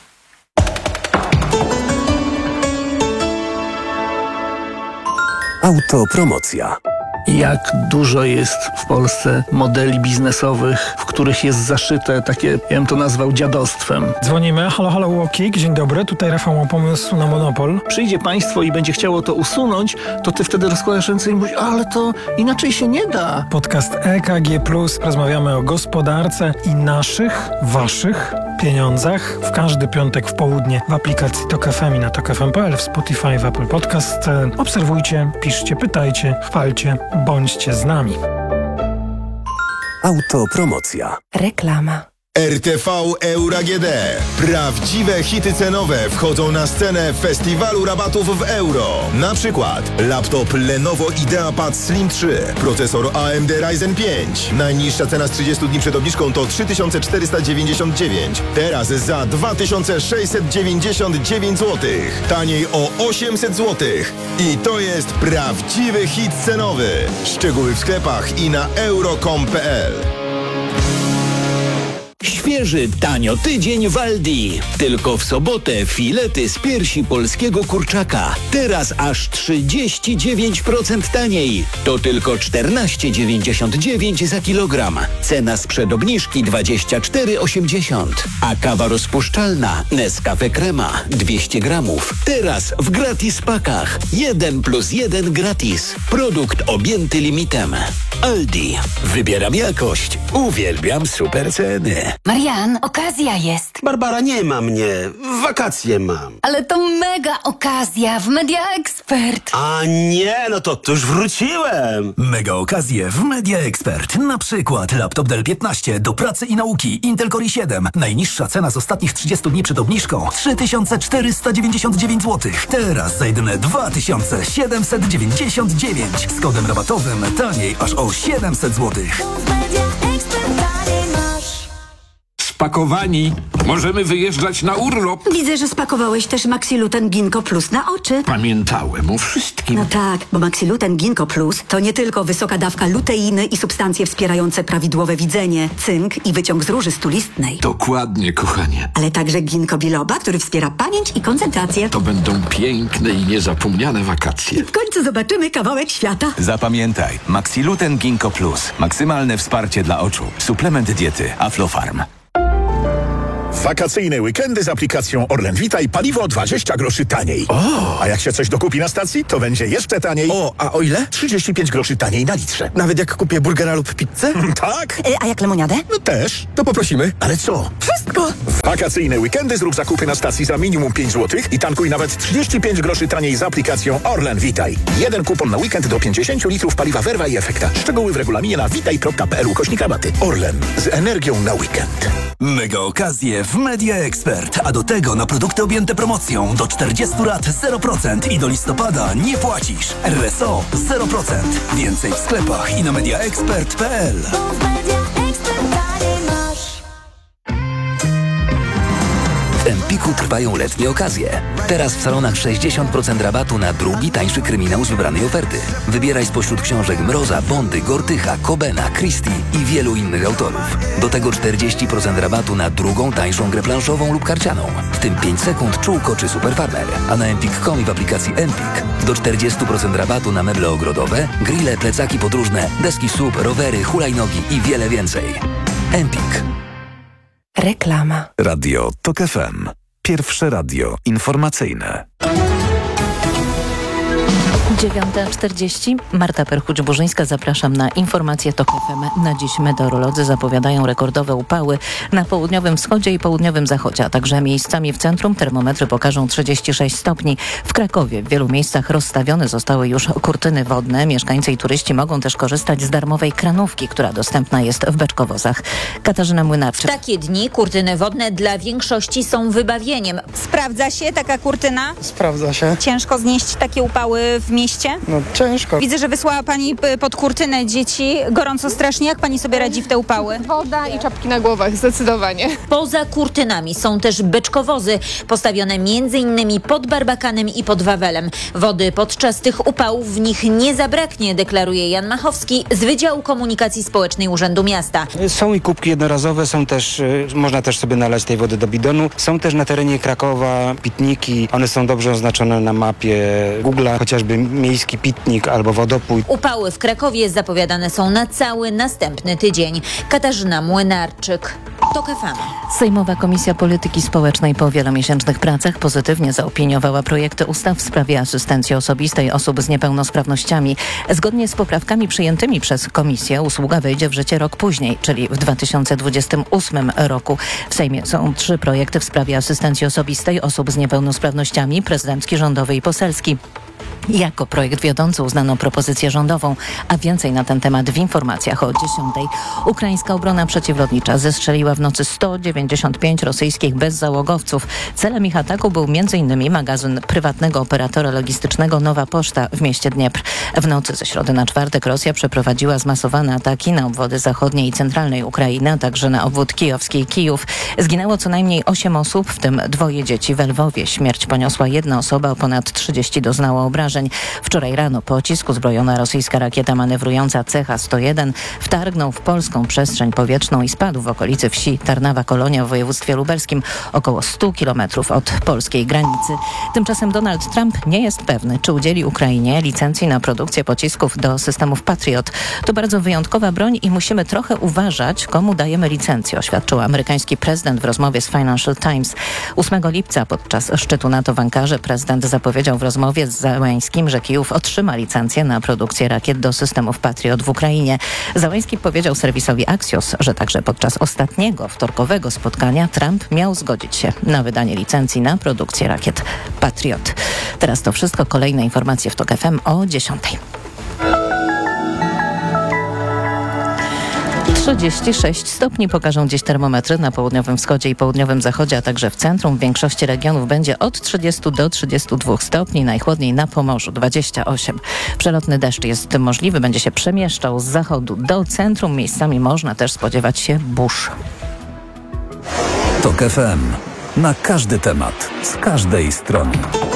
Autopromocja. Jak dużo jest w Polsce modeli biznesowych, w których jest zaszyte takie, ja bym to nazwał dziadostwem. Dzwonimy. Halo, halo, Łokik. Dzień dobry. Tutaj Rafał ma pomysł na monopol. Przyjdzie państwo i będzie chciało to usunąć, to ty wtedy rozkładasz ręce i mówisz, ale to inaczej się nie da. Podcast E K G plus. Rozmawiamy o gospodarce i naszych, waszych pieniądzach. W każdy piątek w południe w aplikacji Tok F M i na tok f m kropka p l, w Spotify, w Apple Podcast. Obserwujcie, piszcie, pytajcie, chwalcie, bądźcie z nami. Autopromocja. Reklama. R T V Euro A G D. Prawdziwe hity cenowe wchodzą na scenę festiwalu rabatów w euro. Na przykład laptop Lenovo IdeaPad Slim trzy, procesor A M D Ryzen pięć. Najniższa cena z trzydziestu dni przed obniżką to trzy tysiące czterysta dziewięćdziesiąt dziewięć. Teraz za dwa tysiące sześćset dziewięćdziesiąt dziewięć złotych. Taniej o osiemset złotych. I to jest prawdziwy hit cenowy. Szczegóły w sklepach i na euro kropka com kropka p l. Świeży, tanio tydzień w Aldi. Tylko w sobotę filety z piersi polskiego kurczaka. Teraz aż trzydzieści dziewięć procent taniej. To tylko czternaście dziewięćdziesiąt dziewięć za kilogram. Cena sprzed obniżki dwadzieścia cztery osiemdziesiąt. A kawa rozpuszczalna Nescafe Crema dwieście gramów. Teraz w gratis pakach. jeden plus jeden gratis. Produkt objęty limitem. Aldi. Wybieram jakość. Uwielbiam super ceny. Marian, okazja jest. Barbara, nie ma mnie. Wakacje mam. Ale to mega okazja w Media Expert. A nie, no to, to już wróciłem. Mega okazje w Media Expert. Na przykład laptop Dell piętnaście do pracy i nauki. Intel Core i siedem. Najniższa cena z ostatnich trzydziestu dni przed obniżką. trzy tysiące czterysta dziewięćdziesiąt dziewięć złotych. Teraz za jedyne dwa tysiące siedemset dziewięćdziesiąt dziewięć. Z kodem rabatowym taniej aż o siedemset złotych. Spakowani. Możemy wyjeżdżać na urlop. Widzę, że spakowałeś też Maxiluten Ginkgo Plus na oczy. Pamiętałem o wszystkim. No tak, bo Maxiluten Ginkgo Plus to nie tylko wysoka dawka luteiny i substancje wspierające prawidłowe widzenie, cynk i wyciąg z róży stulistnej. Dokładnie, kochanie. Ale także ginkgo biloba, który wspiera pamięć i koncentrację. To będą piękne i niezapomniane wakacje. W końcu zobaczymy kawałek świata. Zapamiętaj, Maxiluten Ginkgo Plus. Maksymalne wsparcie dla oczu. Suplement diety Aflofarm. Wakacyjne weekendy z aplikacją Orlen Witaj paliwo dwadzieścia groszy taniej. O! A jak się coś dokupi na stacji, to będzie jeszcze taniej. O, a o ile? trzydzieści pięć groszy taniej na litrze. Nawet jak kupię burgera lub pizzę? Tak. Y, a jak lemoniadę? No też. To poprosimy. Ale co? Wszystko. W wakacyjne weekendy zrób zakupy na stacji za minimum pięć złotych i tankuj nawet trzydzieści pięć groszy taniej z aplikacją Orlen Witaj. Jeden kupon na weekend do pięćdziesiąt litrów paliwa Verva i Efekta. Szczegóły w regulaminie na witaj.pl ukośnik rabaty. Orlen. Z energią na weekend. Mega okazje w Media Expert, a do tego na produkty objęte promocją do czterdziestu lat zero procent i do listopada nie płacisz. R S O zero procent. Więcej w sklepach i na media expert kropka p l. W Empiku trwają letnie okazje. Teraz w salonach sześćdziesiąt procent rabatu na drugi, tańszy kryminał z wybranej oferty. Wybieraj spośród książek Mroza, Bondy, Gortycha, Cobena, Christie i wielu innych autorów. Do tego czterdzieści procent rabatu na drugą, tańszą grę planszową lub karcianą. W tym pięć sekund, Czółko czy Superfarmer. A na empik kropka com i w aplikacji Empik do czterdzieści procent rabatu na meble ogrodowe, grille, plecaki podróżne, deski S U P, rowery, hulajnogi i wiele więcej. Empik. Reklama. Radio Tok F M. Pierwsze radio informacyjne. dziewiąta czterdzieści. Marta Perchuć-Burzyńska, zapraszam na informacje Tok F M. Na dziś meteorolodzy zapowiadają rekordowe upały na południowym wschodzie i południowym zachodzie, a także miejscami w centrum termometry pokażą trzydzieści sześć stopni. W Krakowie w wielu miejscach rozstawione zostały już kurtyny wodne. Mieszkańcy i turyści mogą też korzystać z darmowej kranówki, która dostępna jest w beczkowozach. Katarzyna Młynarczyk. W takie dni kurtyny wodne dla większości są wybawieniem. Sprawdza się taka kurtyna? Sprawdza się. Ciężko znieść takie upały w mieście? No ciężko. Widzę, że wysłała Pani pod kurtynę dzieci. Gorąco strasznie. Jak Pani sobie radzi w te upały? Woda i czapki na głowach, zdecydowanie. Poza kurtynami są też beczkowozy, postawione między innymi pod Barbakanem i pod Wawelem. Wody podczas tych upałów w nich nie zabraknie, deklaruje Jan Machowski z Wydziału Komunikacji Społecznej Urzędu Miasta. Są i kubki jednorazowe, są też, można też sobie nalać tej wody do bidonu. Są też na terenie Krakowa pitniki, one są dobrze oznaczone na mapie Google'a, chociażby miejski pitnik albo wodopój. Upały w Krakowie zapowiadane są na cały następny tydzień. Katarzyna Młynarczyk, Tok F M. Sejmowa Komisja Polityki Społecznej po wielomiesięcznych pracach pozytywnie zaopiniowała projekty ustaw w sprawie asystencji osobistej osób z niepełnosprawnościami. Zgodnie z poprawkami przyjętymi przez komisję usługa wejdzie w życie rok później, czyli w dwa tysiące dwudziestym ósmym roku. W Sejmie są trzy projekty w sprawie asystencji osobistej osób z niepełnosprawnościami: prezydencki, rządowy i poselski. Jako projekt wiodący uznano propozycję rządową, a więcej na ten temat w informacjach o dziesiątej. Ukraińska obrona przeciwlotnicza zestrzeliła w nocy sto dziewięćdziesiąt pięć rosyjskich bezzałogowców. Celem ich ataku był między innymi magazyn prywatnego operatora logistycznego Nowa Poczta w mieście Dniepr. W nocy ze środy na czwartek Rosja przeprowadziła zmasowane ataki na obwody zachodniej i centralnej Ukrainy, a także na obwód kijowski i Kijów. Zginęło co najmniej osiem osób, w tym dwoje dzieci w Lwowie. Śmierć poniosła jedna osoba, ponad trzydzieści doznało obrażeń. Wczoraj rano pocisk, uzbrojona rosyjska rakieta manewrująca C H sto jeden, wtargnął w polską przestrzeń powietrzną i spadł w okolicy wsi Tarnawa-Kolonia w województwie lubelskim, około stu kilometrów od polskiej granicy. Tymczasem Donald Trump nie jest pewny, czy udzieli Ukrainie licencji na produkcję pocisków do systemów Patriot. To bardzo wyjątkowa broń i musimy trochę uważać, komu dajemy licencję, oświadczył amerykański prezydent w rozmowie z Financial Times. ósmego lipca podczas szczytu NATO w Ankarze prezydent zapowiedział w rozmowie z Załęskim, że Kijów otrzyma licencję na produkcję rakiet do systemów Patriot w Ukrainie. Załęski powiedział serwisowi Axios, że także podczas ostatniego wtorkowego spotkania Trump miał zgodzić się na wydanie licencji na produkcję rakiet Patriot. Teraz to wszystko. Kolejne informacje w Tok F M o dziesiątej. trzydzieści sześć stopni pokażą dziś termometry na południowym wschodzie i południowym zachodzie, a także w centrum. W większości regionów będzie od trzydziestu do trzydziestu dwóch stopni, najchłodniej na Pomorzu dwadzieścia osiem. Przelotny deszcz jest możliwy, będzie się przemieszczał z zachodu do centrum. Miejscami można też spodziewać się burz. Tok F M. Na każdy temat, z każdej strony.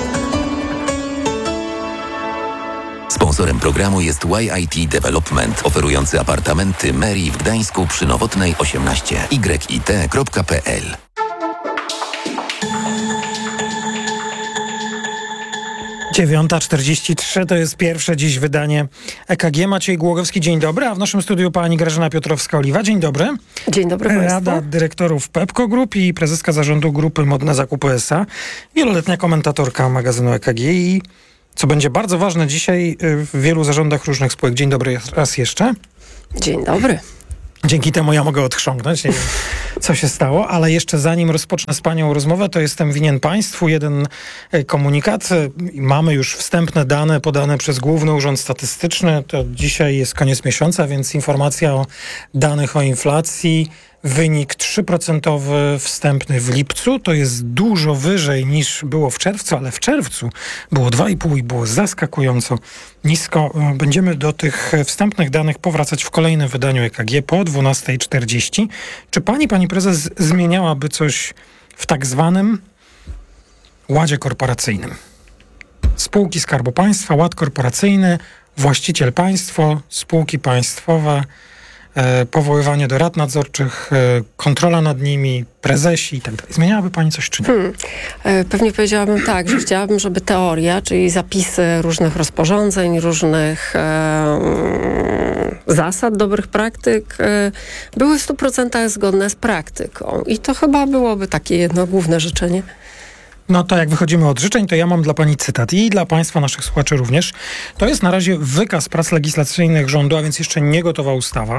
Sponsorem programu jest Y I T Development, oferujący apartamenty Meri w Gdańsku przy Nowotnej osiemnaście. y i t kropka p l. dziewiąta czterdzieści trzy to jest pierwsze dziś wydanie E K G. Maciej Głogowski, dzień dobry, a w naszym studiu pani Grażyna Piotrowska-Oliwa. Dzień dobry. Dzień dobry Państwu. Rada dyrektorów Pepco Group i prezeska zarządu grupy Modne Zakupy S A. Wieloletnia komentatorka magazynu E K G i co będzie bardzo ważne dzisiaj w wielu zarządach różnych spółek. Dzień dobry raz jeszcze. Dzień dobry. Dzięki temu ja mogę odchrząknąć, nie wiem, co się stało, ale jeszcze zanim rozpocznę z panią rozmowę, to jestem winien państwu jeden komunikat. Mamy już wstępne dane podane przez Główny Urząd Statystyczny. To dzisiaj jest koniec miesiąca, więc informacja o danych o inflacji. Wynik trzy procent wstępny w lipcu, to jest dużo wyżej niż było w czerwcu, ale w czerwcu było dwa i pół i było zaskakująco nisko. Będziemy do tych wstępnych danych powracać w kolejnym wydaniu E K G po dwunastej czterdzieści. Czy pani, pani prezes, zmieniałaby coś w tak zwanym ładzie korporacyjnym? Spółki Skarbu Państwa, ład korporacyjny, właściciel państwo, spółki państwowe, powoływanie do rad nadzorczych, kontrola nad nimi, prezesi i tak dalej. Zmieniałaby pani coś czy nie? Hmm. Pewnie powiedziałabym tak, że chciałabym, żeby teoria, czyli zapisy różnych rozporządzeń, różnych e, zasad, dobrych praktyk e, były w stu procentach zgodne z praktyką. I to chyba byłoby takie jedno główne życzenie. No to jak wychodzimy od życzeń, to ja mam dla pani cytat i dla państwa, naszych słuchaczy również. To jest na razie wykaz prac legislacyjnych rządu, a więc jeszcze nie gotowa ustawa,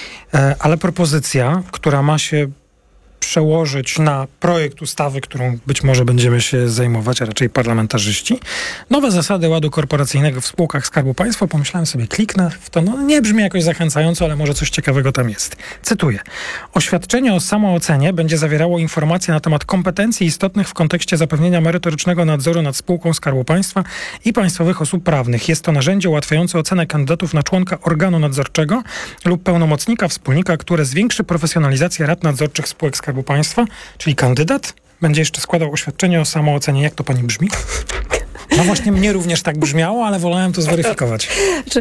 ale propozycja, która ma się przełożyć na projekt ustawy, którą być może będziemy się zajmować, a raczej parlamentarzyści. Nowe zasady ładu korporacyjnego w spółkach Skarbu Państwa. Pomyślałem sobie, kliknę w to. No nie brzmi jakoś zachęcająco, ale może coś ciekawego tam jest. Cytuję. Oświadczenie o samoocenie będzie zawierało informacje na temat kompetencji istotnych w kontekście zapewnienia merytorycznego nadzoru nad spółką Skarbu Państwa i państwowych osób prawnych. Jest to narzędzie ułatwiające ocenę kandydatów na członka organu nadzorczego lub pełnomocnika wspólnika, które zwiększy profesjonalizację rad nadzorczych spółek Skarbu Państwa, czyli kandydat będzie jeszcze składał oświadczenie o samoocenie. Jak to pani brzmi? No właśnie mnie również tak brzmiało, ale wolałem to zweryfikować. Znaczy,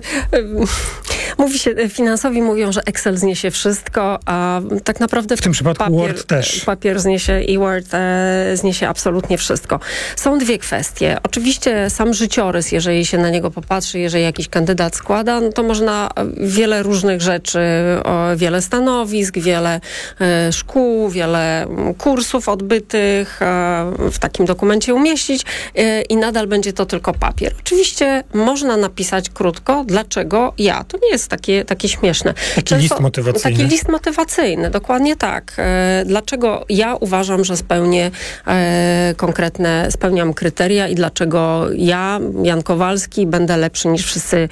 mówi się, finansowi mówią, że Excel zniesie wszystko, a tak naprawdę w tym przypadku papier, Word też. Papier zniesie i Word e, zniesie absolutnie wszystko. Są dwie kwestie. Oczywiście sam życiorys, jeżeli się na niego popatrzy, jeżeli jakiś kandydat składa, no to można wiele różnych rzeczy, o, wiele stanowisk, wiele e, szkół, wiele kursów odbytych e, w takim dokumencie umieścić e, i nadal będzie to tylko papier. Oczywiście można napisać krótko, dlaczego ja. To nie jest takie, takie śmieszne. Taki Często, list motywacyjny. Taki list motywacyjny, dokładnie tak. E, dlaczego ja uważam, że spełnię e, konkretne, spełniam kryteria i dlaczego ja, Jan Kowalski, będę lepszy niż wszyscy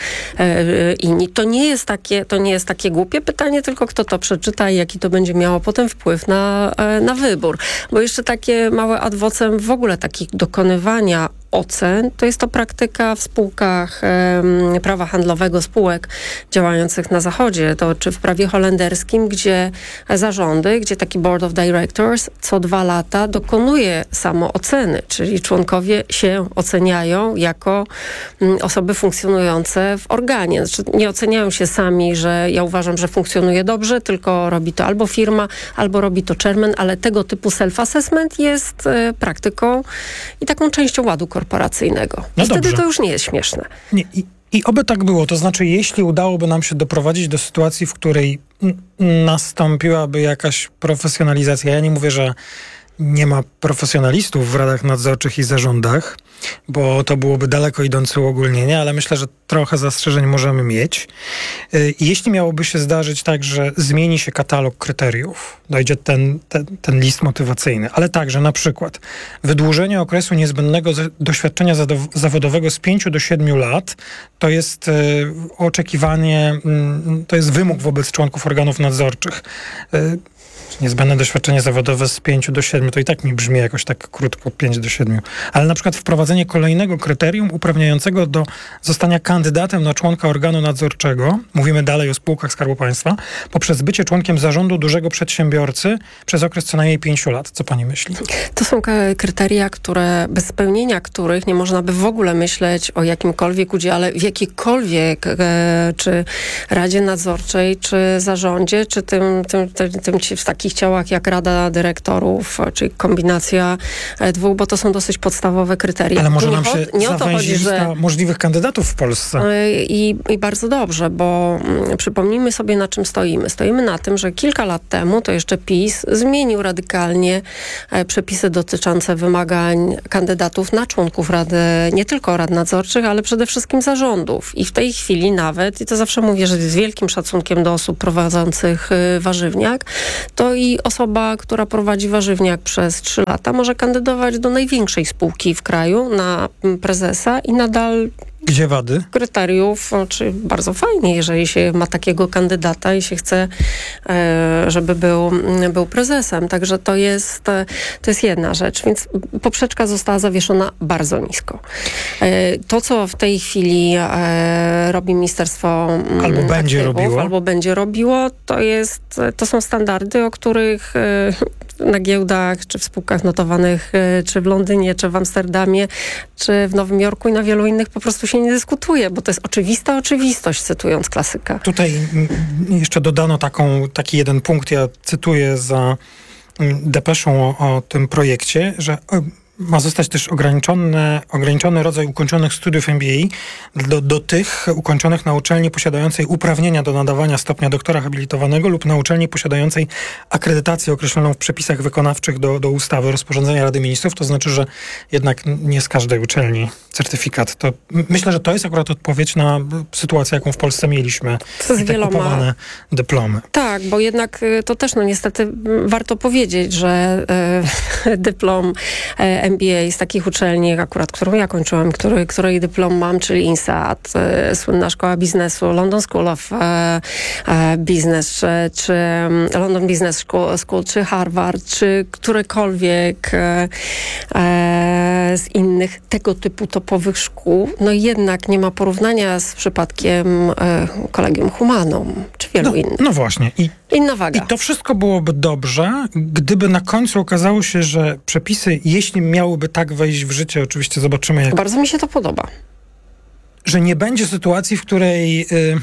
e, inni. To nie jest takie, to nie jest takie głupie pytanie, tylko kto to przeczyta i jaki to będzie miało potem wpływ na, e, na wybór. Bo jeszcze takie małe ad vocem w ogóle takich dokonywania ocen, to jest to praktyka w spółkach um, prawa handlowego, spółek działających na zachodzie, to czy w prawie holenderskim, gdzie zarządy, gdzie taki board of directors co dwa lata dokonuje samooceny, czyli członkowie się oceniają jako um, osoby funkcjonujące w organie. Znaczy, nie oceniają się sami, że ja uważam, że funkcjonuje dobrze, tylko robi to albo firma, albo robi to chairman, ale tego typu self-assessment jest e, praktyką i taką częścią ładu korporacyjnego. korporacyjnego. No wtedy dobrze. to już nie jest śmieszne. Nie, i, I oby tak było. To znaczy, jeśli udałoby nam się doprowadzić do sytuacji, w której n- nastąpiłaby jakaś profesjonalizacja. Ja nie mówię, że nie ma profesjonalistów w radach nadzorczych i zarządach, bo to byłoby daleko idące uogólnienie, ale myślę, że trochę zastrzeżeń możemy mieć. Jeśli miałoby się zdarzyć tak, że zmieni się katalog kryteriów, dojdzie ten, ten, ten list motywacyjny, ale także na przykład wydłużenie okresu niezbędnego doświadczenia zawodowego z pięciu do siedmiu lat, to jest oczekiwanie, to jest wymóg wobec członków organów nadzorczych. Niezbędne doświadczenie zawodowe z pięciu do siedmiu, to i tak mi brzmi jakoś tak krótko, pięć do siedmiu. Ale na przykład wprowadzenie kolejnego kryterium uprawniającego do zostania kandydatem na członka organu nadzorczego, mówimy dalej o spółkach Skarbu Państwa, poprzez bycie członkiem zarządu dużego przedsiębiorcy przez okres co najmniej pięciu lat. Co pani myśli? To są kryteria, które, bez spełnienia których nie można by w ogóle myśleć o jakimkolwiek udziale w jakiejkolwiek e, czy Radzie Nadzorczej, czy zarządzie, czy tym, tym, tym, tym w takich ciałach jak Rada Dyrektorów, czy kombinacja dwóch, bo to są dosyć podstawowe kryteria. Ale może nie nam się nie o to chodzi, że możliwych kandydatów w Polsce. I, I bardzo dobrze, bo mm, przypomnijmy sobie, na czym stoimy. Stoimy na tym, że kilka lat temu to jeszcze PiS zmienił radykalnie e, przepisy dotyczące wymagań kandydatów na członków Rady, nie tylko Rad Nadzorczych, ale przede wszystkim zarządów. I w tej chwili nawet, i to zawsze mówię, że z wielkim szacunkiem do osób prowadzących y, warzywniak, to i osoba, która prowadzi warzywniak przez trzy lata, może kandydować do największej spółki w kraju na prezesa i nadal Gdzie wady? Kryteriów, czy bardzo fajnie, jeżeli się ma takiego kandydata i się chce, żeby był, był prezesem. Także to jest, to jest jedna rzecz. Więc poprzeczka została zawieszona bardzo nisko. To, co w tej chwili robi Ministerstwo Albo będzie Aktywów, robiło. albo będzie robiło, to jest, to są standardy, o których na giełdach, czy w spółkach notowanych, czy w Londynie, czy w Amsterdamie, czy w Nowym Jorku i na wielu innych po prostu się nie dyskutuje, bo to jest oczywista oczywistość, cytując klasyka. Tutaj jeszcze dodano taką, taki jeden punkt, ja cytuję za depeszą o, o tym projekcie, że ma zostać też ograniczony, ograniczony rodzaj ukończonych studiów M B A do, do tych ukończonych na uczelni posiadającej uprawnienia do nadawania stopnia doktora habilitowanego lub na uczelni posiadającej akredytację określoną w przepisach wykonawczych do, do ustawy rozporządzenia Rady Ministrów. To znaczy, że jednak nie z każdej uczelni certyfikat. To myślę, że to jest akurat odpowiedź na sytuację, jaką w Polsce mieliśmy. To z te wieloma kupowane dyplomy. Tak, bo jednak to też no niestety warto powiedzieć, że e, dyplom e, M B A z takich uczelni, akurat którą ja kończyłam, który, której dyplom mam, czyli INSEAD, e, słynna szkoła biznesu, London School of e, e, Business, czy, czy London Business School, School, czy Harvard, czy którekolwiek e, e, z innych tego typu topowych szkół, no jednak nie ma porównania z przypadkiem e, Collegium Humanum, czy wielu no, innych. No właśnie. I Inna waga. I to wszystko byłoby dobrze, gdyby na końcu okazało się, że przepisy, jeśli miałyby tak wejść w życie, oczywiście zobaczymy jak... Bardzo mi się to podoba. Że nie będzie sytuacji, w której... Yy,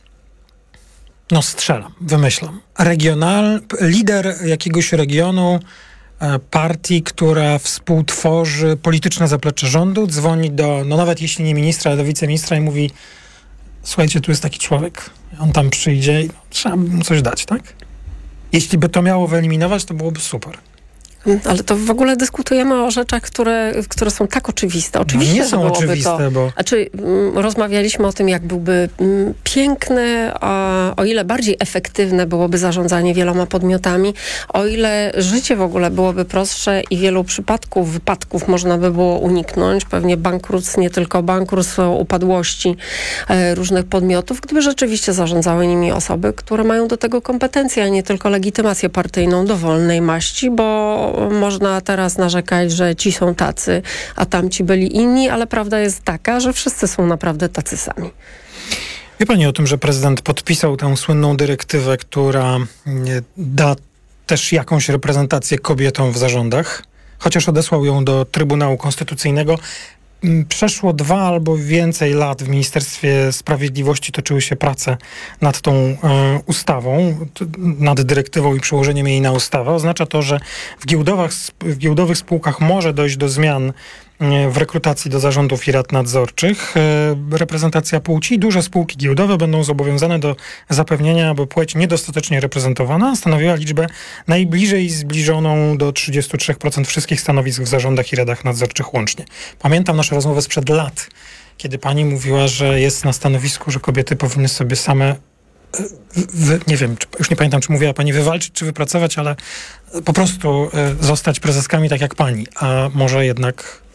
no strzelam, wymyślam. Regional, lider jakiegoś regionu, e, partii, która współtworzy polityczne zaplecze rządu, dzwoni do, no nawet jeśli nie ministra, ale do wiceministra i mówi: słuchajcie, tu jest taki człowiek, on tam przyjdzie i no, trzeba by mu coś dać, tak? Jeśli by to miało wyeliminować, to byłoby super. Ale to w ogóle dyskutujemy o rzeczach, które, które są tak oczywiste. Oczywiście, no nie są że byłoby oczywiste, to. bo... Znaczy, m, rozmawialiśmy o tym, jak byłby m, piękny, a, o ile bardziej efektywne byłoby zarządzanie wieloma podmiotami, o ile życie w ogóle byłoby prostsze i wielu przypadków, wypadków można by było uniknąć. Pewnie bankructw, nie tylko bankructw, upadłości e, różnych podmiotów, gdyby rzeczywiście zarządzały nimi osoby, które mają do tego kompetencje, a nie tylko legitymację partyjną dowolnej maści, bo można teraz narzekać, że ci są tacy, a tamci byli inni, ale prawda jest taka, że wszyscy są naprawdę tacy sami. Wie pani o tym, że prezydent podpisał tę słynną dyrektywę, która da też jakąś reprezentację kobietom w zarządach, chociaż odesłał ją do Trybunału Konstytucyjnego. Przeszło dwa albo więcej lat w Ministerstwie Sprawiedliwości toczyły się prace nad tą e, ustawą, t, nad dyrektywą i przełożeniem jej na ustawę. Oznacza to, że w, giełdowych, w giełdowych spółkach może dojść do zmian w rekrutacji do zarządów i rad nadzorczych. E, reprezentacja płci. Duże spółki giełdowe będą zobowiązane do zapewnienia, aby płeć niedostatecznie reprezentowana stanowiła liczbę najbliżej zbliżoną do trzydzieści trzy procent wszystkich stanowisk w zarządach i radach nadzorczych łącznie. Pamiętam naszą rozmowę sprzed lat, kiedy pani mówiła, że jest na stanowisku, że kobiety powinny sobie same w, nie wiem, już nie pamiętam, czy mówiła pani wywalczyć, czy wypracować, ale po prostu zostać prezeskami tak jak pani, a może jednak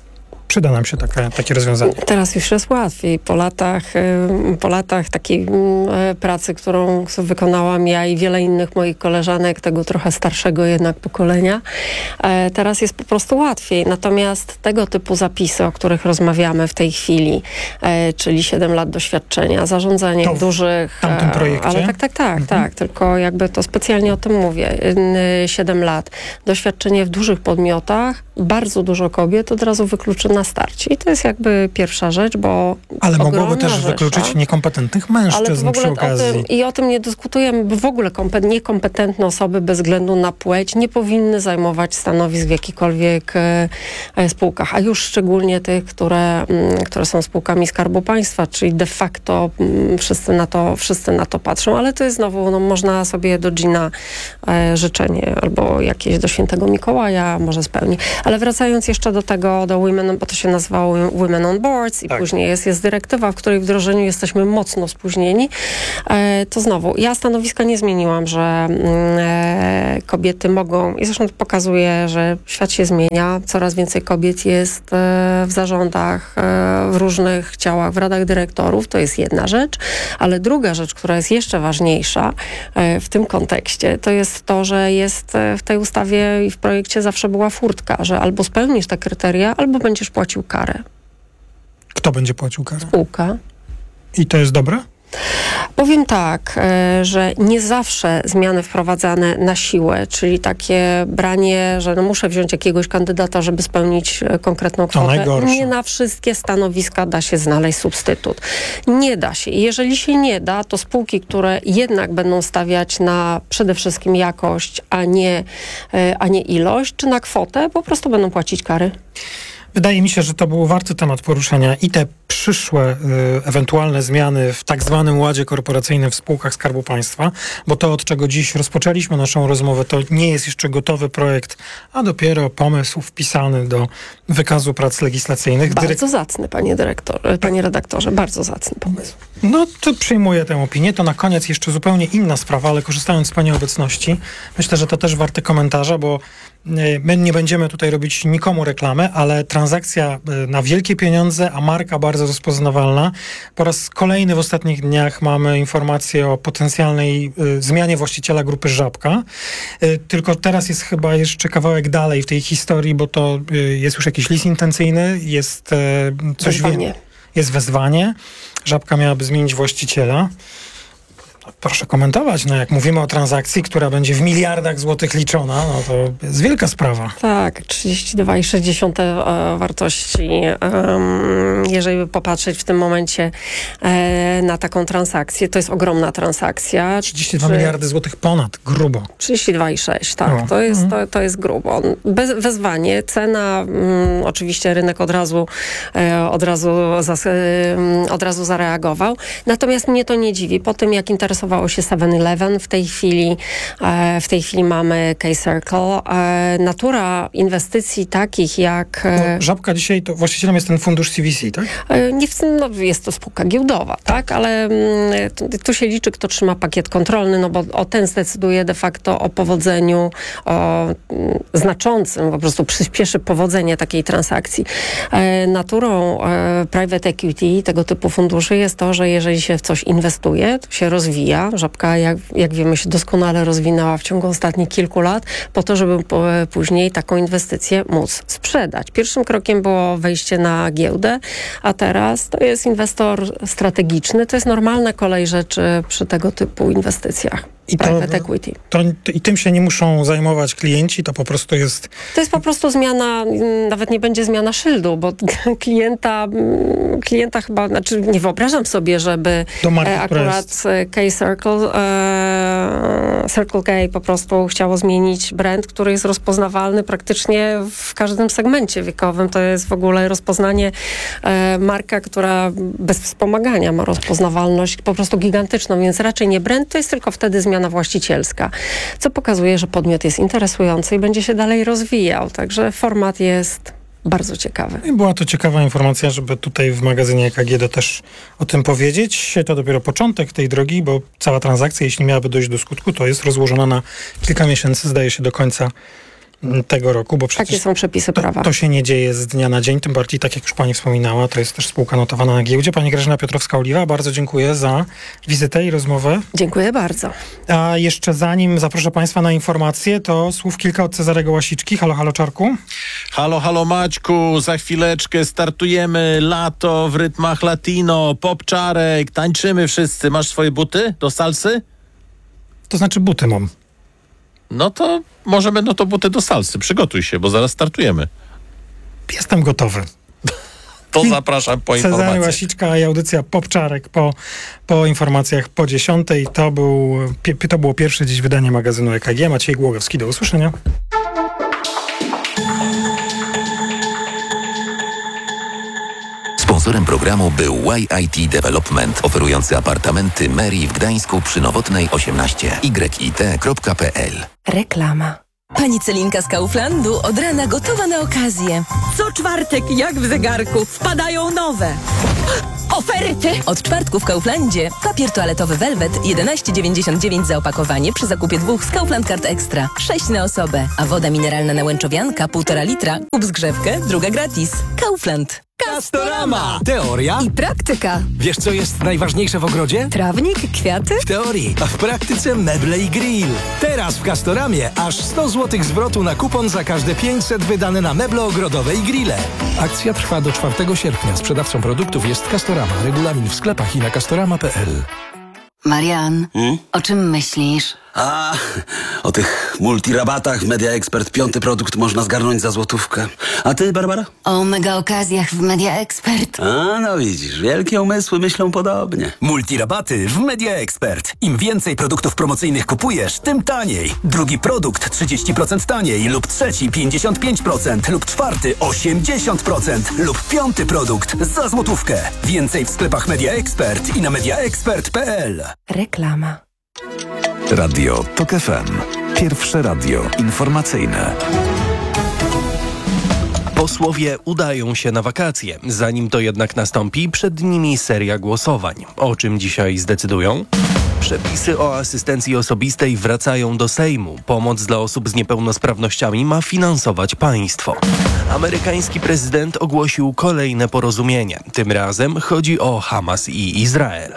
przyda nam się taka, takie rozwiązanie. Teraz już jest łatwiej. Po latach, po latach takiej pracy, którą wykonałam ja i wiele innych moich koleżanek, tego trochę starszego jednak pokolenia, teraz jest po prostu łatwiej. Natomiast tego typu zapisy, o których rozmawiamy w tej chwili, czyli siedem lat doświadczenia, zarządzanie to w dużych... W tamtym projekcie? Ale tak, tak, tak, mhm. tak. Tylko jakby to specjalnie o tym mówię. siedem lat. Doświadczenie w dużych podmiotach, bardzo dużo kobiet od razu wykluczy na starcie. I to jest jakby pierwsza rzecz, bo ale mogłoby też rzesza, wykluczyć niekompetentnych mężczyzn ale w ogóle przy okazji. O tym, I o tym nie dyskutujemy, bo w ogóle kompet- niekompetentne osoby bez względu na płeć nie powinny zajmować stanowisk w jakichkolwiek e, spółkach, a już szczególnie tych, które, m, które są spółkami Skarbu Państwa, czyli de facto m, wszyscy, na to, wszyscy na to patrzą, ale to jest znowu, no, można sobie do dżina e, życzenie albo jakieś do Świętego Mikołaja może spełni. Ale wracając jeszcze do tego, do Women, bo to się nazywało Women on Boards i tak. później jest, jest dyrektywa, w której wdrożeniu jesteśmy mocno spóźnieni, e, to znowu, ja stanowiska nie zmieniłam, że e, kobiety mogą, i zresztą to pokazuje, że świat się zmienia, coraz więcej kobiet jest e, w zarządach, e, w różnych ciałach, w radach dyrektorów, to jest jedna rzecz, ale druga rzecz, która jest jeszcze ważniejsza e, w tym kontekście, to jest to, że jest w tej ustawie i w projekcie zawsze była furtka, że albo spełnisz te kryteria, albo będziesz płacił karę. Kto będzie płacił karę? Spółka. I to jest dobre? Powiem tak, że nie zawsze zmiany wprowadzane na siłę, czyli takie branie, że no muszę wziąć jakiegoś kandydata, żeby spełnić konkretną kwotę. Nie na wszystkie stanowiska da się znaleźć substytut. Nie da się. I jeżeli się nie da, to spółki, które jednak będą stawiać na przede wszystkim jakość, a nie, a nie ilość, czy na kwotę, po prostu będą płacić kary. Wydaje mi się, że to był warty temat poruszenia i te przyszłe y, ewentualne zmiany w tak zwanym ładzie korporacyjnym w spółkach Skarbu Państwa, bo to, od czego dziś rozpoczęliśmy naszą rozmowę, to nie jest jeszcze gotowy projekt, a dopiero pomysł wpisany do wykazu prac legislacyjnych. Bardzo Dyrek... zacny, panie dyrektorze, panie redaktorze, bardzo zacny pomysł. No to przyjmuję tę opinię. To na koniec jeszcze zupełnie inna sprawa, ale korzystając z pani obecności, myślę, że to też warte komentarza, bo my nie będziemy tutaj robić nikomu reklamy, ale transakcja na wielkie pieniądze, a marka bardzo rozpoznawalna. Po raz kolejny w ostatnich dniach mamy informację o potencjalnej y, zmianie właściciela grupy Żabka. Y, tylko teraz jest chyba jeszcze kawałek dalej w tej historii, bo to y, jest już jakiś list intencyjny, jest y, coś wezwanie. Jest wezwanie. Żabka miałaby zmienić właściciela. Proszę komentować, no jak mówimy o transakcji, która będzie w miliardach złotych liczona, no to jest wielka sprawa. Tak, trzydzieści dwa przecinek sześć e, wartości. Um, jeżeli by popatrzeć w tym momencie e, na taką transakcję, to jest ogromna transakcja. trzydzieści dwa Czy... miliardy złotych ponad, grubo. trzydzieści dwa przecinek sześć, tak, no. to, jest, mhm. to, to jest grubo. Bez, wezwanie, cena, mm, oczywiście rynek od razu, e, od, razu zas, e, od razu zareagował. Natomiast mnie to nie dziwi. Po tym, jak interesowało się seven eleven, w tej chwili, e, w tej chwili mamy K-Circle. E, natura inwestycji takich jak... E, no, Żabka dzisiaj, to właścicielem jest ten fundusz C V C, tak? E, nie, no, jest to spółka giełdowa, tak? Ale mm, tu się liczy, kto trzyma pakiet kontrolny, no bo o ten zdecyduje de facto o powodzeniu, o mm, znaczącym, po prostu przyspieszy powodzenie takiej transakcji. E, naturą e, private equity, tego typu funduszy jest to, że jeżeli się w coś inwestuje, to się rozwija. Żabka, jak, jak wiemy, się doskonale rozwinęła w ciągu ostatnich kilku lat po to, żeby po, później taką inwestycję móc sprzedać. Pierwszym krokiem było wejście na giełdę, a teraz to jest inwestor strategiczny. To jest normalna kolej rzeczy przy tego typu inwestycjach. I, to, equity. To, to, I tym się nie muszą zajmować klienci, to po prostu jest... To jest po prostu zmiana, nawet nie będzie zmiana szyldu, bo klienta, klienta chyba, znaczy nie wyobrażam sobie, żeby Do marki, akurat K-Circle, e, Circle K po prostu chciało zmienić brand, który jest rozpoznawalny praktycznie w każdym segmencie wiekowym. To jest w ogóle rozpoznanie e, marka, która bez wspomagania ma rozpoznawalność po prostu gigantyczną, więc raczej nie brand, to jest tylko wtedy zmiana właścicielska, co pokazuje, że podmiot jest interesujący i będzie się dalej rozwijał. Także format jest bardzo ciekawy. I była to ciekawa informacja, żeby tutaj w magazynie E K G do też o tym powiedzieć. To dopiero początek tej drogi, bo cała transakcja, jeśli miałaby dojść do skutku, to jest rozłożona na kilka miesięcy, zdaje się do końca tego roku, bo przecież Takie są przepisy prawa. To, to się nie dzieje z dnia na dzień, tym bardziej, tak jak już pani wspominała, to jest też spółka notowana na giełdzie. Pani Grażyna Piotrowska-Oliwa, bardzo dziękuję za wizytę i rozmowę. Dziękuję bardzo. A jeszcze zanim zaproszę państwa na informacje, to słów kilka od Cezarego Łasiczki. Halo, halo, Czarku. Halo, halo, Maćku, za chwileczkę startujemy, lato w rytmach latino, popczarek, tańczymy wszyscy. Masz swoje buty do salsy? To znaczy buty mam. No to może będą to buty do salsy. Przygotuj się, bo zaraz startujemy. Jestem gotowy. To zapraszam po Cezary informacjach. Łasiczka i audycja Popczarek po, po informacjach po dziesiątej. To, był, to było pierwsze dziś wydanie magazynu E K G. Maciej Głogowski, do usłyszenia. Sponsorem programu był Y I T Development, oferujący apartamenty Mary w Gdańsku przy Nowotnej osiemnaście. y i t kropka p l. Reklama. Pani Celinka z Kauflandu od rana gotowa na okazję. Co czwartek, jak w zegarku, wpadają nowe oferty. Od czwartku w Kauflandzie papier toaletowy Velvet jedenaście dziewięćdziesiąt dziewięć za opakowanie przy zakupie dwóch z Kaufland Card Extra. sześć na osobę. A woda mineralna Nałęczowianka półtora litra. Kup zgrzewkę, druga gratis. Kaufland. Castorama! Teoria i praktyka. Wiesz, co jest najważniejsze w ogrodzie? Trawnik, kwiaty? W teorii, a w praktyce meble i grill. Teraz w Castoramie aż sto złotych zwrotu na kupon za każde pięćset wydane na meble ogrodowe i grille. Akcja trwa do czwartego sierpnia. Sprzedawcą produktów jest Castorama. Regulamin w sklepach i na castorama kropka p l. Marian, Hmm? o czym myślisz? A, o tych multirabatach w Media Expert piąty produkt można zgarnąć za złotówkę. A ty, Barbara? O mega okazjach w Media Expert. A, no widzisz, wielkie umysły myślą podobnie. Multirabaty w Media Expert. Im więcej produktów promocyjnych kupujesz, tym taniej. Drugi produkt trzydzieści procent taniej lub trzeci pięćdziesiąt pięć procent lub czwarty osiemdziesiąt procent lub piąty produkt za złotówkę. Więcej w sklepach Media Expert i na media expert kropka p l. Reklama. Radio TOK F M. Pierwsze radio informacyjne. Posłowie udają się na wakacje. Zanim to jednak nastąpi, przed nimi seria głosowań. O czym dzisiaj zdecydują? Przepisy o asystencji osobistej wracają do Sejmu. Pomoc dla osób z niepełnosprawnościami ma finansować państwo. Amerykański prezydent ogłosił kolejne porozumienie. Tym razem chodzi o Hamas i Izrael.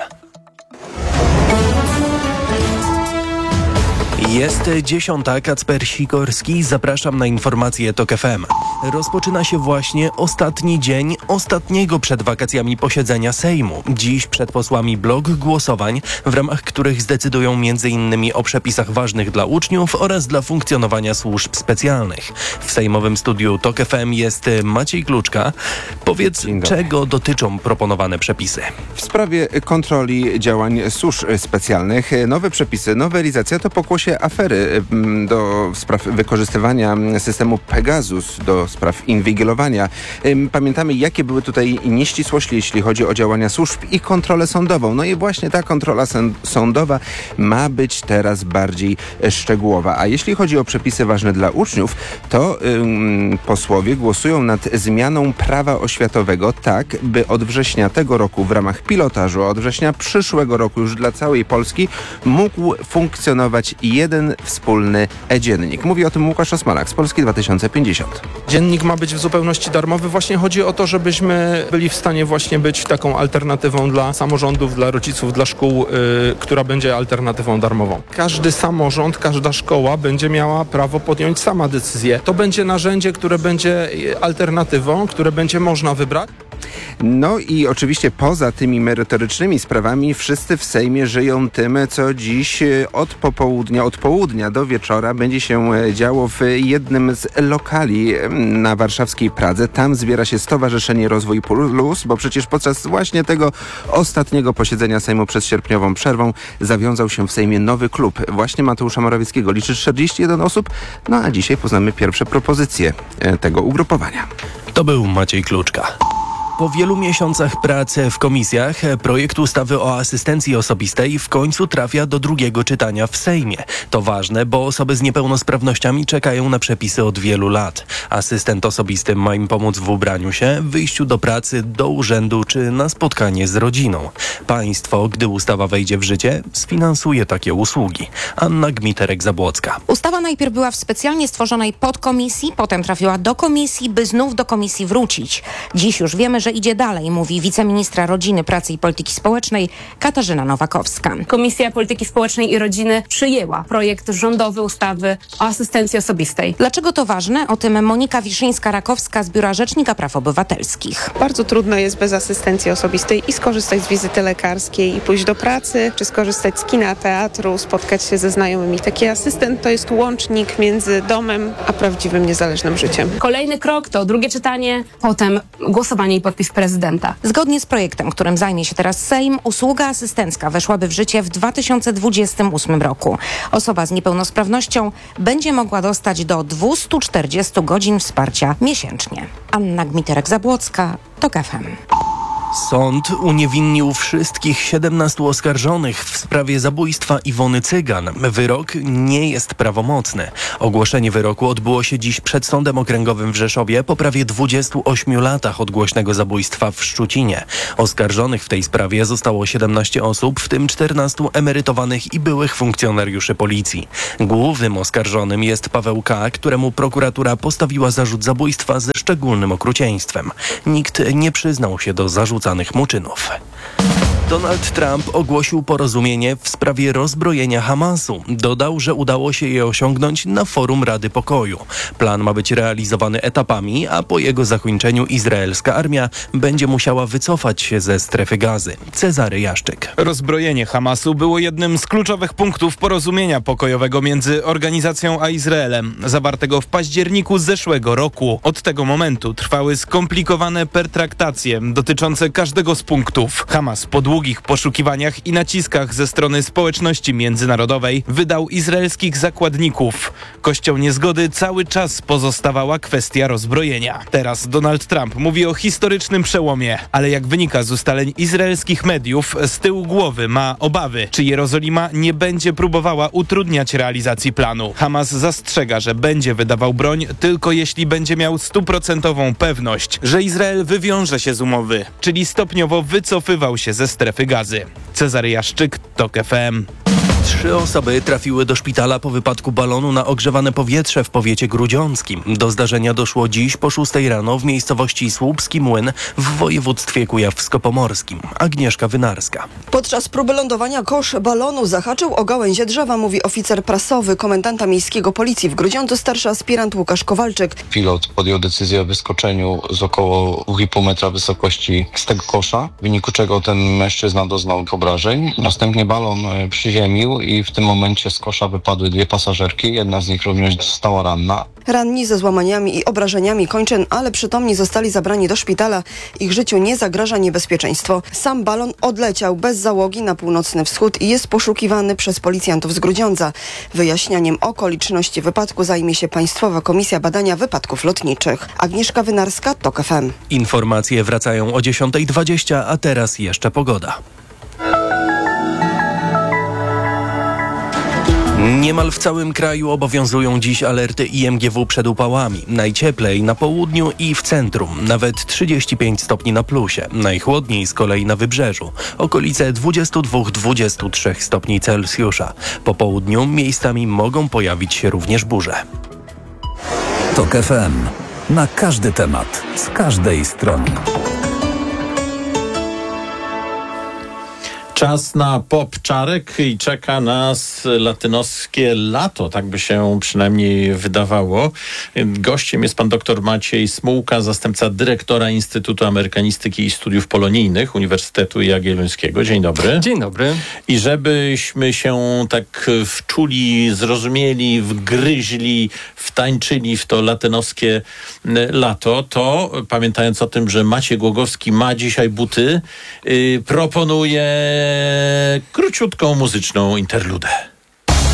Jest dziesiąta, Kacper Sikorski, zapraszam na informacje TOK F M. Rozpoczyna się właśnie ostatni dzień ostatniego przed wakacjami posiedzenia Sejmu. Dziś przed posłami blok głosowań, w ramach których zdecydują między innymi o przepisach ważnych dla uczniów oraz dla funkcjonowania służb specjalnych. W sejmowym studiu TOK F M jest Maciej Kluczka. Powiedz, czego dotyczą proponowane przepisy? W sprawie kontroli działań służb specjalnych nowe przepisy, nowelizacja to pokłosie afery do spraw wykorzystywania systemu Pegasus, do spraw inwigilowania. Pamiętamy, jakie były tutaj nieścisłości, jeśli chodzi o działania służb i kontrolę sądową. No i właśnie ta kontrola sądowa ma być teraz bardziej szczegółowa. A jeśli chodzi o przepisy ważne dla uczniów, to ym, posłowie głosują nad zmianą prawa oświatowego tak, by od września tego roku w ramach pilotażu, a od września przyszłego roku już dla całej Polski mógł funkcjonować jeden wspólny e-dziennik. Mówi o tym Łukasz Osmalak z Polski dwa tysiące pięćdziesiąt. Dziennik ma być w zupełności darmowy. Właśnie chodzi o to, żebyśmy byli w stanie właśnie być taką alternatywą dla samorządów, dla rodziców, dla szkół, yy, która będzie alternatywą darmową. Każdy samorząd, każda szkoła będzie miała prawo podjąć sama decyzję. To będzie narzędzie, które będzie alternatywą, które będzie można wybrać. No i oczywiście poza tymi merytorycznymi sprawami wszyscy w Sejmie żyją tym, co dziś od popołudnia, od południa do wieczora będzie się działo w jednym z lokali na warszawskiej Pradze. Tam zbiera się Stowarzyszenie Rozwój Plus, bo przecież podczas właśnie tego ostatniego posiedzenia Sejmu przed sierpniową przerwą zawiązał się w Sejmie nowy klub. Właśnie Mateusza Morawieckiego liczy czterdzieści jeden osób, no a dzisiaj poznamy pierwsze propozycje tego ugrupowania. To był Maciej Kluczka. Po wielu miesiącach pracy w komisjach projekt ustawy o asystencji osobistej w końcu trafia do drugiego czytania w Sejmie. To ważne, bo osoby z niepełnosprawnościami czekają na przepisy od wielu lat. Asystent osobisty ma im pomóc w ubraniu się, wyjściu do pracy, do urzędu czy na spotkanie z rodziną. Państwo, gdy ustawa wejdzie w życie, sfinansuje takie usługi. Anna Gmiterek-Zabłocka. Ustawa najpierw była w specjalnie stworzonej podkomisji, potem trafiła do komisji, by znów do komisji wrócić. Dziś już wiemy, że idzie dalej, mówi wiceministra Rodziny, Pracy i Polityki Społecznej Katarzyna Nowakowska. Komisja Polityki Społecznej i Rodziny przyjęła projekt rządowy ustawy o asystencji osobistej. Dlaczego to ważne? O tym Monika Wiszyńska-Rakowska z Biura Rzecznika Praw Obywatelskich. Bardzo trudno jest bez asystencji osobistej i skorzystać z wizyty lekarskiej, i pójść do pracy, czy skorzystać z kina, teatru, spotkać się ze znajomymi. Taki asystent to jest łącznik między domem a prawdziwym, niezależnym życiem. Kolejny krok to drugie czytanie, potem głosowanie i podpis prezydenta. Zgodnie z projektem, którym zajmie się teraz Sejm, usługa asystencka weszłaby w życie w dwa tysiące dwudziestym ósmym roku. Osoba z niepełnosprawnością będzie mogła dostać do dwieście czterdzieści godzin wsparcia miesięcznie. Anna Gmiterek-Zabłocka, TOK F M. Sąd uniewinnił wszystkich siedemnastu oskarżonych w sprawie zabójstwa Iwony Cygan. Wyrok nie jest prawomocny. Ogłoszenie wyroku odbyło się dziś przed Sądem Okręgowym w Rzeszowie po prawie dwudziestu ośmiu latach od głośnego zabójstwa w Szczucinie. Oskarżonych w tej sprawie zostało siedemnaście osób, w tym czternastu emerytowanych i byłych funkcjonariuszy policji. Głównym oskarżonym jest Paweł K., któremu prokuratura postawiła zarzut zabójstwa ze szczególnym okrucieństwem. Nikt nie przyznał się do zarzutu mu czynów. Donald Trump ogłosił porozumienie w sprawie rozbrojenia Hamasu. Dodał, że udało się je osiągnąć na forum Rady Pokoju. Plan ma być realizowany etapami, a po jego zakończeniu izraelska armia będzie musiała wycofać się ze strefy Gazy. Cezary Jaszczyk. Rozbrojenie Hamasu było jednym z kluczowych punktów porozumienia pokojowego między organizacją a Izraelem, zawartego w październiku zeszłego roku. Od tego momentu trwały skomplikowane pertraktacje dotyczące każdego z punktów. Hamas po długich poszukiwaniach i naciskach ze strony społeczności międzynarodowej wydał izraelskich zakładników. Kością niezgody cały czas pozostawała kwestia rozbrojenia. Teraz Donald Trump mówi o historycznym przełomie, ale jak wynika z ustaleń izraelskich mediów, z tyłu głowy ma obawy, czy Jerozolima nie będzie próbowała utrudniać realizacji planu. Hamas zastrzega, że będzie wydawał broń tylko jeśli będzie miał stuprocentową pewność, że Izrael wywiąże się z umowy, czyli stopniowo wycofywał się ze strefy Gazy. Cezary Jaszczyk, TOK F M. Trzy osoby trafiły do szpitala po wypadku balonu na ogrzewane powietrze w powiecie grudziąckim. Do zdarzenia doszło dziś po szóstej rano w miejscowości Słupski Młyn w województwie kujawsko-pomorskim. Agnieszka Wynarska. Podczas próby lądowania kosz balonu zahaczył o gałęzie drzewa, mówi oficer prasowy komendanta miejskiego policji w Grudziądzu, starszy aspirant Łukasz Kowalczyk. Pilot podjął decyzję o wyskoczeniu z około dwa i pół metra wysokości z tego kosza, w wyniku czego ten mężczyzna doznał obrażeń. Następnie balon przyziemił i w tym momencie z kosza wypadły dwie pasażerki. Jedna z nich również została ranna. Ranni ze złamaniami i obrażeniami kończyn, ale przytomni zostali zabrani do szpitala. Ich życiu nie zagraża niebezpieczeństwo. Sam balon odleciał bez załogi na północny wschód i jest poszukiwany przez policjantów z Grudziądza. Wyjaśnianiem okoliczności wypadku zajmie się Państwowa Komisja Badania Wypadków Lotniczych. Agnieszka Wynarska, TOK F M. Informacje wracają o dziesiąta dwadzieścia, a teraz jeszcze pogoda. Niemal w całym kraju obowiązują dziś alerty I M G W przed upałami. Najcieplej na południu i w centrum, nawet trzydzieści pięć stopni na plusie. Najchłodniej z kolei na wybrzeżu, okolice dwadzieścia dwa do dwudziestu trzech stopni Celsjusza. Po południu miejscami mogą pojawić się również burze. TOK F M. Na każdy temat, z każdej strony. Czas na pop czarek i czeka nas latynoskie lato, tak by się przynajmniej wydawało. Gościem jest pan dr Maciej Smułka, zastępca dyrektora Instytutu Amerykanistyki i Studiów Polonijnych Uniwersytetu Jagiellońskiego. Dzień dobry. Dzień dobry. I żebyśmy się tak wczuli, zrozumieli, wgryźli, wtańczyli w to latynoskie lato, to pamiętając o tym, że Maciej Głogowski ma dzisiaj buty, yy, proponuje króciutką muzyczną interludę.